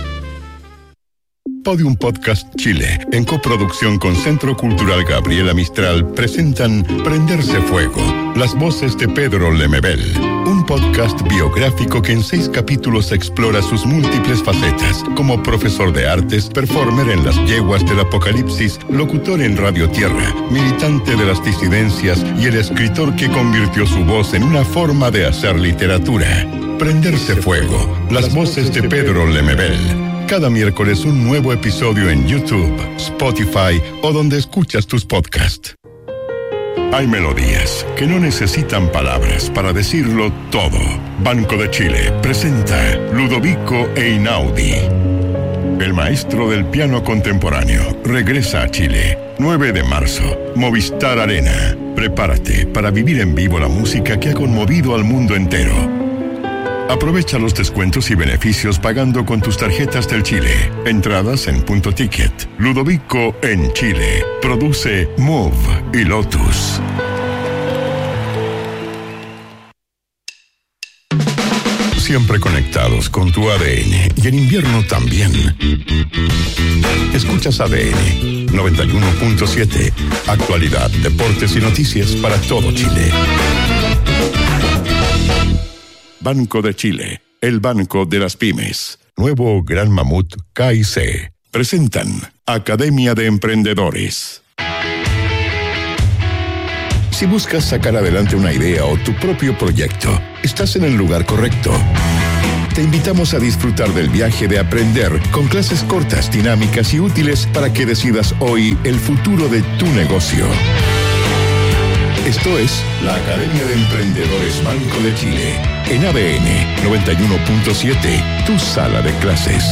Podium Podcast Chile, en coproducción con Centro Cultural Gabriela Mistral, presentan Prenderse Fuego, las voces de Pedro Lemebel, un podcast biográfico que en seis capítulos explora sus múltiples facetas, como profesor de artes, performer en las yeguas del apocalipsis, locutor en Radio Tierra, militante de las disidencias y el escritor que convirtió su voz en una forma de hacer literatura. Prenderse Fuego, las voces de Pedro Lemebel. Cada miércoles un nuevo episodio en YouTube, Spotify o donde escuchas tus podcasts. Hay melodías que no necesitan palabras para decirlo todo. Banco de Chile presenta Ludovico Einaudi. El maestro del piano contemporáneo regresa a Chile. nueve de marzo, Movistar Arena. Prepárate para vivir en vivo la música que ha conmovido al mundo entero. Aprovecha los descuentos y beneficios pagando con tus tarjetas del Chile. Entradas en Punto Ticket. Ludovico en Chile. Produce Move y Lotus. Siempre conectados con tu A D N y en invierno también. Escuchas A D N noventa y uno punto siete. Actualidad, deportes y noticias para todo Chile. Banco de Chile, el banco de las pymes. Nuevo Gran Mamut K I C. Presentan Academia de Emprendedores. Si buscas sacar adelante una idea o tu propio proyecto, estás en el lugar correcto. Te invitamos a disfrutar del viaje de aprender con clases cortas, dinámicas y útiles para que decidas hoy el futuro de tu negocio. Esto es la Academia de Emprendedores Banco de Chile, en A D N noventa y uno punto siete, tu sala de clases.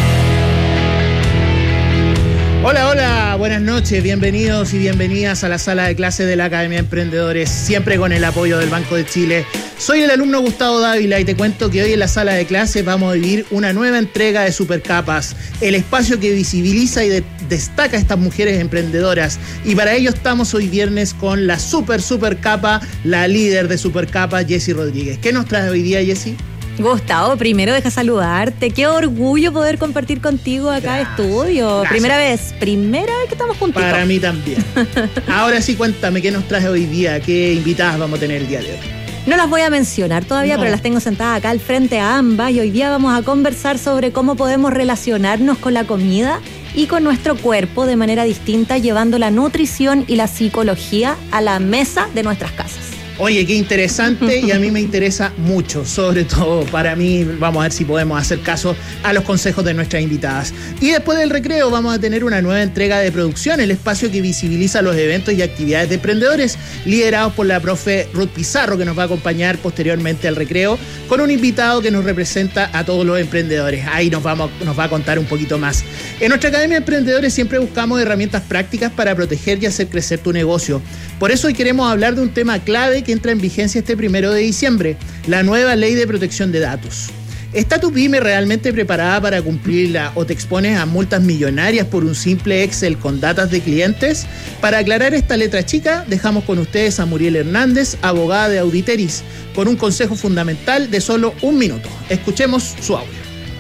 Hola, hola, buenas noches, bienvenidos y bienvenidas a la sala de clases de la Academia de Emprendedores, siempre con el apoyo del Banco de Chile. Soy el alumno Gustavo Dávila y te cuento que hoy en la sala de clases vamos a vivir una nueva entrega de Supercapas, el espacio que visibiliza y de- destaca a estas mujeres emprendedoras. Y para ello estamos hoy viernes con la super super capa, la líder de Supercapas, Jessy Rodríguez. ¿Qué nos trae hoy día, Jessy? Gustavo, primero deja saludarte. Qué orgullo poder compartir contigo acá en estudio. Gracias. Primera vez, primera vez que estamos juntitos. Para mí también. Ahora sí, cuéntame, ¿qué nos trae hoy día? ¿Qué invitadas vamos a tener el día de hoy? No las voy a mencionar todavía, No. pero las tengo sentadas acá al frente a ambas y hoy día vamos a conversar sobre cómo podemos relacionarnos con la comida y con nuestro cuerpo de manera distinta, llevando la nutrición y la psicología a la mesa de nuestras casas. Oye, qué interesante y a mí me interesa mucho, sobre todo para mí. Vamos a ver si podemos hacer caso a los consejos de nuestras invitadas. Y después del recreo vamos a tener una nueva entrega de producción, el espacio que visibiliza los eventos y actividades de emprendedores, liderados por la profe Ruth Pizarro, que nos va a acompañar posteriormente al recreo, con un invitado que nos representa a todos los emprendedores. Ahí nos, vamos, nos va a contar un poquito más. En nuestra Academia de Emprendedores siempre buscamos herramientas prácticas para proteger y hacer crecer tu negocio. Por eso hoy queremos hablar de un tema clave que entra en vigencia este primero de diciembre, la nueva Ley de Protección de Datos. ¿Está tu pyme realmente preparada para cumplirla o te expones a multas millonarias por un simple Excel con datos de clientes? Para aclarar esta letra chica, dejamos con ustedes a Muriel Hernández, abogada de Auditeris, con un consejo fundamental de solo un minuto. Escuchemos su audio.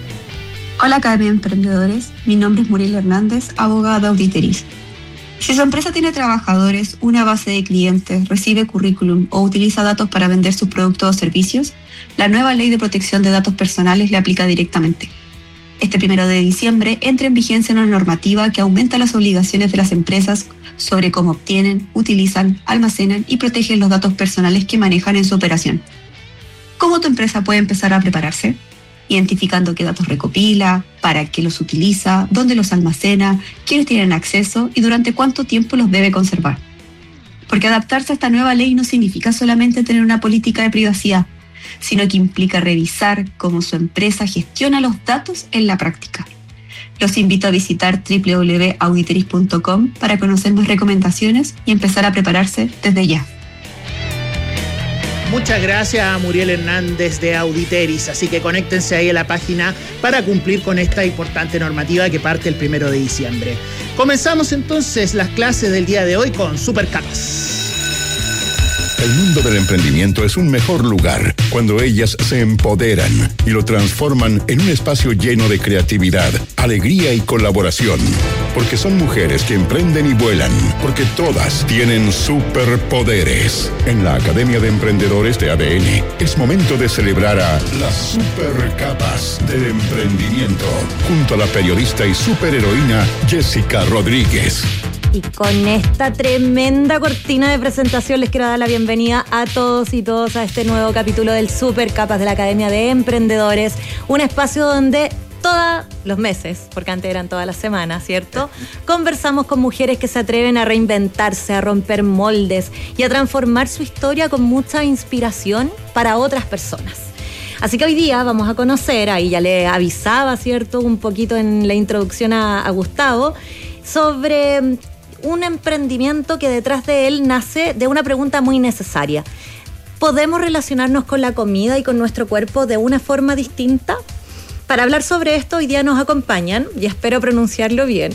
Hola Academia de Emprendedores, mi nombre es Muriel Hernández, abogada de Auditeris. Si su empresa tiene trabajadores, una base de clientes, recibe currículum o utiliza datos para vender sus productos o servicios, la nueva Ley de Protección de Datos Personales le aplica directamente. Este primero de diciembre entra en vigencia una normativa que aumenta las obligaciones de las empresas sobre cómo obtienen, utilizan, almacenan y protegen los datos personales que manejan en su operación. ¿Cómo tu empresa puede empezar a prepararse? Identificando qué datos recopila, para qué los utiliza, dónde los almacena, quiénes tienen acceso y durante cuánto tiempo los debe conservar. Porque adaptarse a esta nueva ley no significa solamente tener una política de privacidad, sino que implica revisar cómo su empresa gestiona los datos en la práctica. Los invito a visitar doble u doble u doble u punto auditeris punto com para conocer más recomendaciones y empezar a prepararse desde ya. Muchas gracias a Muriel Hernández de Auditeris, así que conéctense ahí a la página para cumplir con esta importante normativa que parte el primero de diciembre. Comenzamos entonces las clases del día de hoy con Supercapas. El mundo del emprendimiento es un mejor lugar cuando ellas se empoderan y lo transforman en un espacio lleno de creatividad, alegría y colaboración. Porque son mujeres que emprenden y vuelan, porque todas tienen superpoderes. En la Academia de Emprendedores de A D N es momento de celebrar a las supercapas del emprendimiento, junto a la periodista y superheroína Jessica Rodríguez. Y con esta tremenda cortina de presentación les quiero dar la bienvenida a todos y todas a este nuevo capítulo del Supercapas de la Academia de Emprendedores, un espacio donde todos los meses, porque antes eran todas las semanas, ¿cierto? Conversamos con mujeres que se atreven a reinventarse, a romper moldes y a transformar su historia con mucha inspiración para otras personas. Así que hoy día vamos a conocer, ahí ya le avisaba, ¿cierto?, un poquito en la introducción a, a Gustavo, sobre un emprendimiento que detrás de él nace de una pregunta muy necesaria. ¿Podemos relacionarnos con la comida y con nuestro cuerpo de una forma distinta? Para hablar sobre esto, hoy día nos acompañan, y espero pronunciarlo bien,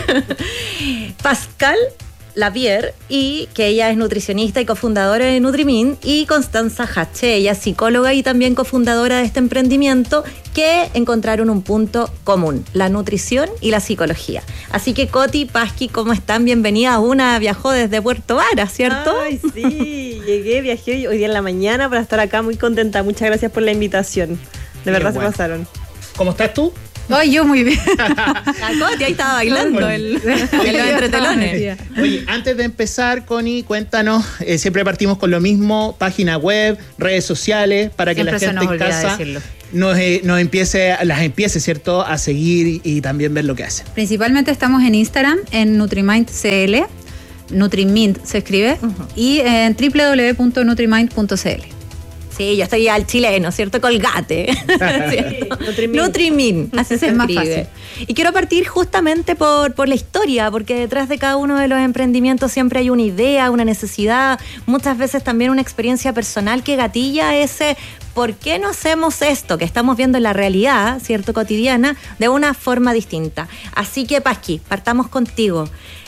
Pascal Lapierre, y que ella es nutricionista y cofundadora de Nutrimin, y Constanza Hache, ella es psicóloga y también cofundadora de este emprendimiento, que encontraron un punto común, la nutrición y la psicología. Así que Coti, Pasqui, ¿cómo están? Bienvenidas. Una viajó desde Puerto Vara, ¿cierto? Ay, sí, llegué, viajé hoy día en la mañana para estar acá, muy contenta. Muchas gracias por la invitación. De verdad bueno. Se pasaron. ¿Cómo estás tú? Ay, yo muy bien. La Coti ahí estaba bailando el, en los entretelones. Oye, antes de empezar, Connie, cuéntanos, eh, siempre partimos con lo mismo, página web, redes sociales, para que siempre la gente en casa nos, eh, nos empiece, las empiece, ¿cierto?, a seguir y, y también ver lo que hacen. Principalmente estamos en Instagram, en Nutrimind C L, Nutrimind se escribe, uh-huh. y en doble u doble u doble u punto nutrimind punto c l. Sí, yo estoy al chileno, ¿cierto? Colgate. ¿Cierto? Nutrimin. Nutrimin, así se escribe. Más fácil. Y quiero partir justamente por, por la historia, porque detrás de cada uno de los emprendimientos siempre hay una idea, una necesidad, muchas veces también una experiencia personal que gatilla ese ¿por qué no hacemos esto que estamos viendo en la realidad, ¿cierto?, cotidiana, de una forma distinta? Así que, Pasqui, partamos contigo.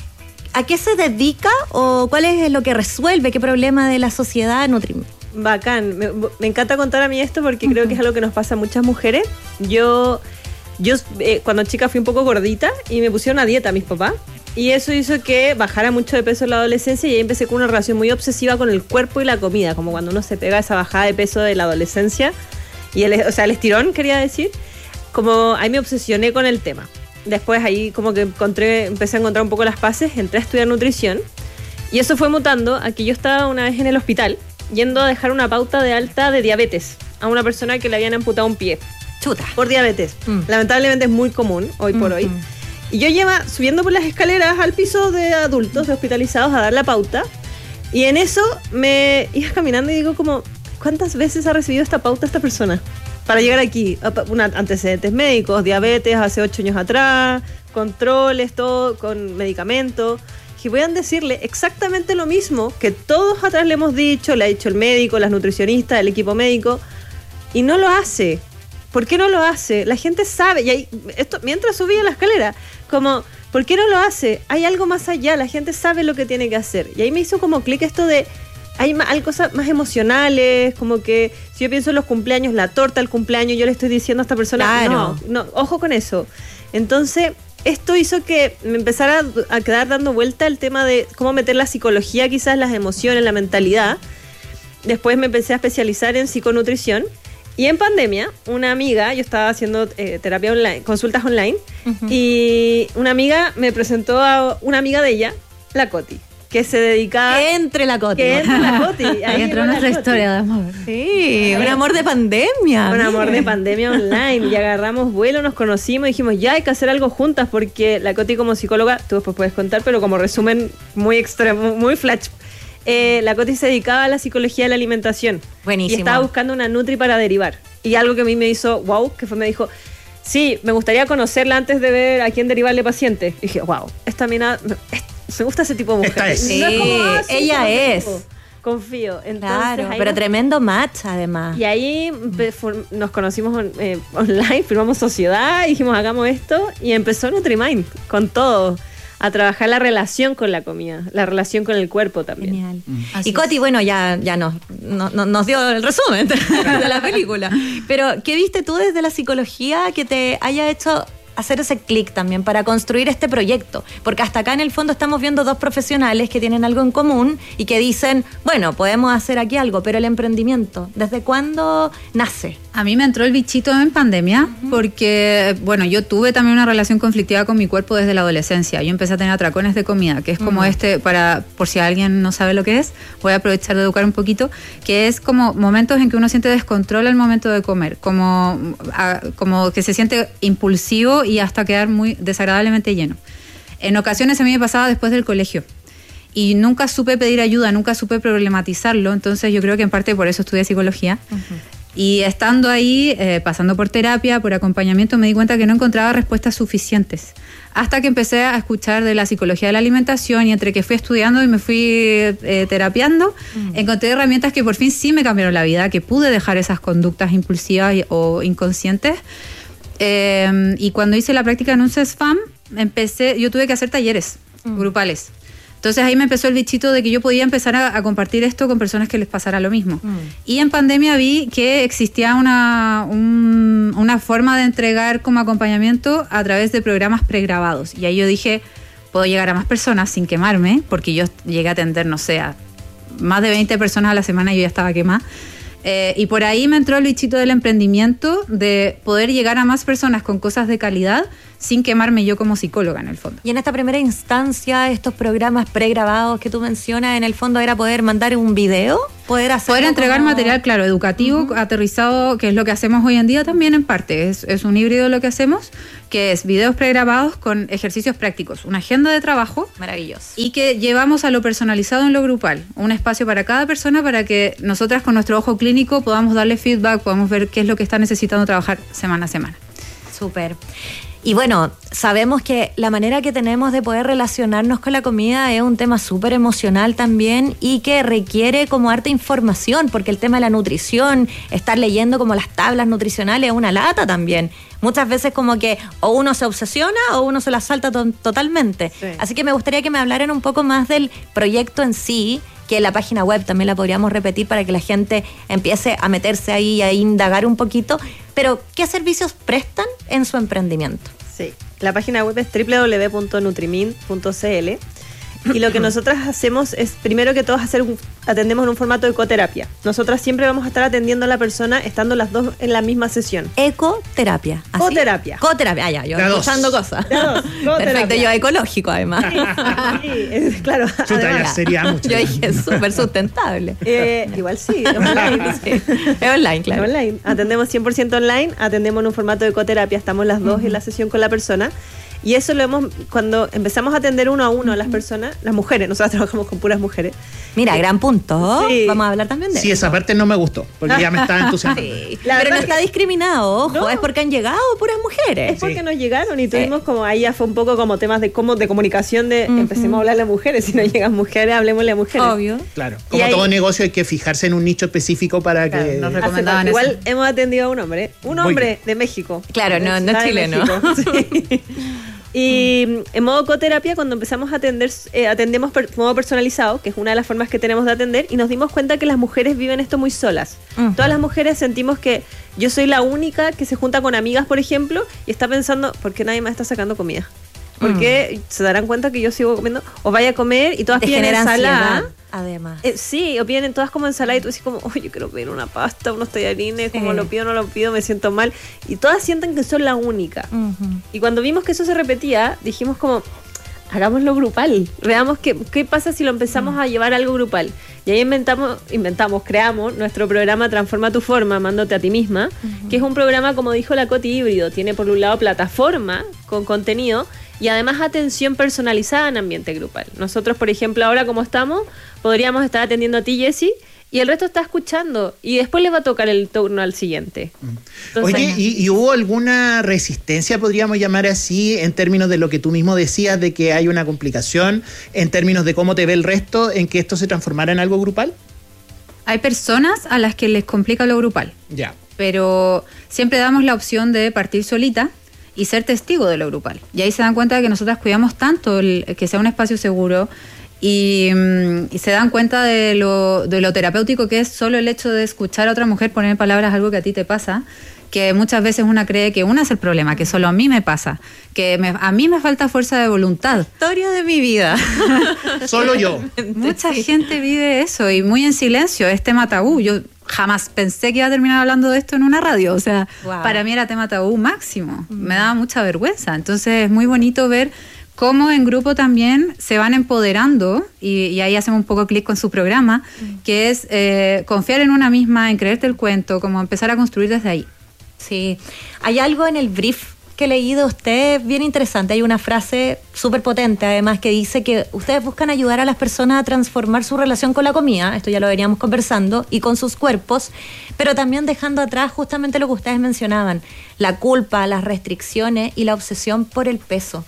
¿A qué se dedica o cuál es lo que resuelve, qué problema de la sociedad Nutrimin? Bacán, me, me encanta contar a mí esto porque uh-huh. creo que es algo que nos pasa a muchas mujeres. Yo, yo eh, cuando chica fui un poco gordita y me pusieron a dieta mis papás y eso hizo que bajara mucho de peso en la adolescencia y ahí empecé con una relación muy obsesiva con el cuerpo y la comida, como cuando uno se pega esa bajada de peso de la adolescencia y el, o sea, el estirón, quería decir, como ahí me obsesioné con el tema. Después ahí como que encontré, empecé a encontrar un poco las bases, entré a estudiar nutrición y eso fue mutando a que yo estaba una vez en el hospital yendo a dejar una pauta de alta de diabetes a una persona que le habían amputado un pie. Chuta. Por diabetes. Mm. Lamentablemente es muy común hoy por mm, hoy. Mm. Y yo iba subiendo por las escaleras al piso de adultos, de hospitalizados, a dar la pauta. Y en eso me iba caminando y digo como, ¿cuántas veces ha recibido esta pauta esta persona? Para llegar aquí, una, antecedentes médicos, diabetes hace ocho años atrás, controles, todo, con medicamentos. Y voy a decirle exactamente lo mismo que todos atrás le hemos dicho, le ha dicho el médico, las nutricionistas, el equipo médico, y no lo hace. ¿Por qué no lo hace? La gente sabe, y ahí, esto, mientras subía la escalera, como, ¿por qué no lo hace? Hay algo más allá, la gente sabe lo que tiene que hacer. Y ahí me hizo como clic esto de, hay, más, hay cosas más emocionales, como que si yo pienso en los cumpleaños, la torta del cumpleaños, yo le estoy diciendo a esta persona, claro. no, no, ojo con eso. Entonces, esto hizo que me empezara a quedar dando vuelta el tema de cómo meter la psicología, quizás las emociones, la mentalidad. Después me empecé a especializar en psiconutrición. Y en pandemia, una amiga, yo estaba haciendo eh, terapia online, consultas online, uh-huh. y una amiga me presentó a una amiga de ella, la Coti, que se dedicaba... Que entre la Coti. Que entre la Coti. Ahí entró nuestra historia de amor. Sí, un amor de pandemia. Un amor de pandemia online. Y agarramos vuelo, nos conocimos y dijimos, ya hay que hacer algo juntas, porque la Coti como psicóloga, tú después puedes contar, pero como resumen muy extremo, muy flash... Eh, la Coti se dedicaba a la psicología de la alimentación. Buenísimo. Y estaba buscando una nutri para derivar. Y algo que a mí me hizo wow, que fue, me dijo, sí, me gustaría conocerla antes de ver a quién derivarle pacientes. Y dije, wow, esta mina, me gusta ese tipo de mujer. Esta es. Sí, no es como, ah, sí, ella es. Tipo. Confío. Entonces, claro, pero nos... tremendo match además. Y ahí nos conocimos eh, online, firmamos sociedad, dijimos, hagamos esto. Y empezó Nutrimind con todo. A trabajar la relación con la comida, la relación con el cuerpo también. Genial. Mm. Y Coti, bueno, ya, ya nos, no, no, nos dio el resumen de la película. Pero, ¿qué viste tú desde la psicología que te haya hecho hacer ese clic también para construir este proyecto? Porque hasta acá en el fondo estamos viendo dos profesionales que tienen algo en común y que dicen, bueno, podemos hacer aquí algo, pero el emprendimiento, ¿desde cuándo nace? A mí me entró el bichito en pandemia porque, bueno, yo tuve también una relación conflictiva con mi cuerpo desde la adolescencia. Yo empecé a tener atracones de comida, que es como uh-huh. este, para por si alguien no sabe lo que es, voy a aprovechar de educar un poquito, que es como momentos en que uno siente descontrol al momento de comer, como, a, como que se siente impulsivo y hasta quedar muy desagradablemente lleno. En ocasiones a mí me pasaba después del colegio. Y nunca supe pedir ayuda, nunca supe problematizarlo, entonces yo creo que en parte por eso estudié psicología. Uh-huh. Y estando ahí, eh, pasando por terapia, por acompañamiento, me di cuenta que no encontraba respuestas suficientes. Hasta que empecé a escuchar de la psicología de la alimentación y entre que fui estudiando y me fui eh, terapiando, uh-huh. encontré herramientas que por fin sí me cambiaron la vida, que pude dejar esas conductas impulsivas o inconscientes. Eh, y cuando hice la práctica en un CESFAM, empecé, yo tuve que hacer talleres uh-huh. grupales. Entonces ahí me empezó el bichito de que yo podía empezar a, a compartir esto con personas que les pasara lo mismo. Mm. Y en pandemia vi que existía una, un, una forma de entregar como acompañamiento a través de programas pregrabados. Y ahí yo dije, puedo llegar a más personas sin quemarme, porque yo llegué a atender, no sé, a más de veinte personas a la semana y yo ya estaba quemada. Eh, y por ahí me entró el bichito del emprendimiento, de poder llegar a más personas con cosas de calidad sin quemarme yo como psicóloga en el fondo. Y en esta primera instancia, estos programas pregrabados que tú mencionas, en el fondo era poder mandar un video, poder hacer... Poder entregar como... material, claro, educativo, uh-huh. aterrizado, que es lo que hacemos hoy en día también en parte. Es, es un híbrido lo que hacemos, que es videos pregrabados con ejercicios prácticos, una agenda de trabajo. Maravilloso. Y que llevamos a lo personalizado en lo grupal, un espacio para cada persona para que nosotras con nuestro ojo clínico podamos darle feedback, podamos ver qué es lo que está necesitando trabajar semana a semana. Súper. Y bueno, sabemos que la manera que tenemos de poder relacionarnos con la comida es un tema súper emocional también y que requiere como harta información, porque el tema de la nutrición, estar leyendo como las tablas nutricionales es una lata también. Muchas veces como que o uno se obsesiona o uno se la salta to- totalmente. Sí. Así que me gustaría que me hablaran un poco más del proyecto en sí, que la página web también la podríamos repetir para que la gente empiece a meterse ahí y a indagar un poquito. Pero, ¿qué servicios prestan en su emprendimiento? Sí, la página web es doble u doble u doble u punto nutrimint punto c l y lo que nosotras hacemos es, primero que todo, hacer un, atendemos en un formato de ecoterapia. Nosotras siempre vamos a estar atendiendo a la persona estando las dos en la misma sesión. Ecoterapia. ¿Así? Coterapia. Coterapia, ah, ya, yo escuchando cosas. Perfecto, yo ecológico además. Sí, es, claro. Chuta, sería mucho. Yo dije súper sustentable. Eh, igual sí, es online. Sí. Es online, claro. Es online. Atendemos cien por ciento online, atendemos en un formato de ecoterapia, estamos las dos uh-huh. en la sesión con la persona. Y eso lo hemos, cuando empezamos a atender uno a uno a las personas, las mujeres, nosotros trabajamos con puras mujeres. Mira, gran punto. Sí. Vamos a hablar también de sí, eso. Sí, esa parte no me gustó, porque ya me estaba entusiasmando. Sí. Pero no está discriminado, ojo, no. Es porque han llegado puras mujeres. Es porque sí. nos llegaron y tuvimos sí. como, ahí ya fue un poco como temas de cómo de comunicación de uh-huh. empecemos a hablarle a mujeres, si no llegan mujeres, hablemosle a mujeres. Obvio. Claro, como ahí, todo negocio hay que fijarse en un nicho específico para claro, que... Nos recomendaban igual eso. Hemos atendido a un hombre, un hombre de México. Claro, no, no es chileno. Sí. Y en modo coterapia, cuando empezamos a atender, eh, atendemos per, modo personalizado, que es una de las formas que tenemos de atender, y nos dimos cuenta que las mujeres viven esto muy solas. Uh-huh. Todas las mujeres sentimos que yo soy la única que se junta con amigas, por ejemplo, y está pensando, ¿por qué nadie más está sacando comida? ¿Por qué mm. se darán cuenta que yo sigo comiendo? O vaya a comer y todas Te piden ensalada. Ansiedad, además. Eh, sí, o piden todas como ensalada y tú dices como, oh, yo quiero pedir una pasta, unos tallarines, como eh. lo pido, no lo pido, me siento mal. Y todas sienten que son la única. Uh-huh. Y cuando vimos que eso se repetía, dijimos como, hagámoslo grupal. Veamos qué, qué pasa si lo empezamos uh-huh. a llevar a algo grupal. Y ahí inventamos, inventamos, creamos nuestro programa Transforma tu Forma, amándote a ti misma, uh-huh. que es un programa, como dijo la Coti, híbrido. Tiene por un lado plataforma con contenido y además atención personalizada en ambiente grupal. Nosotros, por ejemplo, ahora como estamos, podríamos estar atendiendo a ti, Jessy, y el resto está escuchando, y después le va a tocar el turno al siguiente. Entonces, oye, ¿y, ¿y hubo alguna resistencia, podríamos llamar así, en términos de lo que tú mismo decías, de que hay una complicación, en términos de cómo te ve el resto, en que esto se transformara en algo grupal? Hay personas a las que les complica lo grupal. Ya. Pero siempre damos la opción de partir solita y ser testigo de lo grupal. Y ahí se dan cuenta de que nosotras cuidamos tanto el, que sea un espacio seguro y, y se dan cuenta de lo, de lo terapéutico que es solo el hecho de escuchar a otra mujer poner en palabras algo que a ti te pasa, que muchas veces una cree que una es el problema, que solo a mí me pasa, que me, a mí me falta fuerza de voluntad. Historia de mi vida. Solo yo. Mucha sí. gente vive eso y muy en silencio, es tema tabú. Yo jamás pensé que iba a terminar hablando de esto en una radio. O sea, Wow. para mí era tema tabú máximo. Me daba mucha vergüenza. Entonces es muy bonito ver cómo en grupo también se van empoderando, y, y ahí hacemos un poco clic con su programa, que es eh, confiar en una misma, en creerte el cuento, como empezar a construir desde ahí. Sí, hay algo en el brief que he leído de usted bien interesante. Hay una frase súper potente, además, que dice que ustedes buscan ayudar a las personas a transformar su relación con la comida, esto ya lo veníamos conversando, y con sus cuerpos, pero también dejando atrás justamente lo que ustedes mencionaban, la culpa, las restricciones y la obsesión por el peso.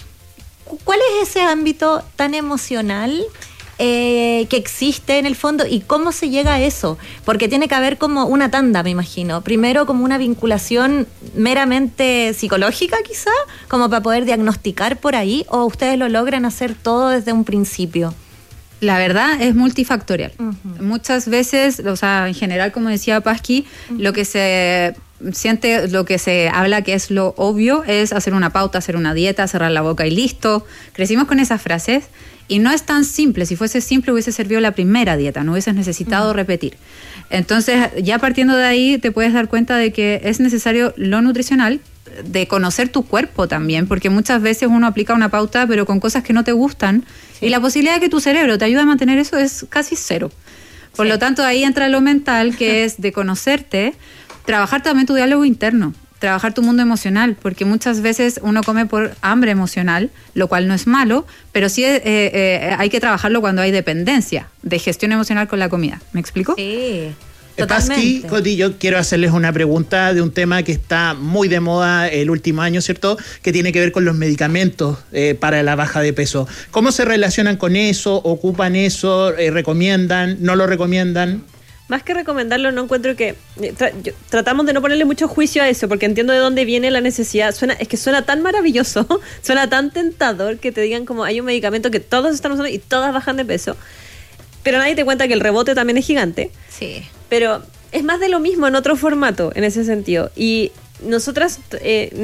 ¿Cuál es ese ámbito tan emocional eh, que existe en el fondo y cómo se llega a eso? Porque tiene que haber como una tanda, me imagino. Primero como una vinculación meramente psicológica quizá, como para poder diagnosticar por ahí, o ustedes lo logran hacer todo desde un principio. La verdad es multifactorial. Uh-huh. Muchas veces, o sea, en general, como decía Pasqui, uh-huh. lo que se siente, lo que se habla que es lo obvio es hacer una pauta, hacer una dieta, cerrar la boca y listo. Crecimos con esas frases y no es tan simple. Si fuese simple hubiese servido la primera dieta, no hubieses necesitado uh-huh. repetir. Entonces, ya partiendo de ahí te puedes dar cuenta de que es necesario lo nutricional, de conocer tu cuerpo también, porque muchas veces uno aplica una pauta pero con cosas que no te gustan, sí. y la posibilidad de que tu cerebro te ayude a mantener eso es casi cero. Por sí. lo tanto, ahí entra lo mental, que es de conocerte, trabajar también tu diálogo interno, trabajar tu mundo emocional, porque muchas veces uno come por hambre emocional, lo cual no es malo, pero sí eh, eh, hay que trabajarlo cuando hay dependencia de gestión emocional con la comida. ¿Me explico? Sí. Pasqui, Coti, yo quiero hacerles una pregunta de un tema que está muy de moda el último año, ¿cierto? Que tiene que ver con los medicamentos eh, para la baja de peso. ¿Cómo se relacionan con eso? ¿Ocupan eso? Eh, ¿Recomiendan? ¿No lo recomiendan? Más que recomendarlo, no encuentro que... Tra- yo, tratamos de no ponerle mucho juicio a eso, porque entiendo de dónde viene la necesidad. Suena, es que suena tan maravilloso, suena tan tentador que te digan como hay un medicamento que todos están usando y todas bajan de peso. Pero nadie te cuenta que el rebote también es gigante. Sí. Pero es más de lo mismo en otro formato, en ese sentido. Y nosotras... Eh,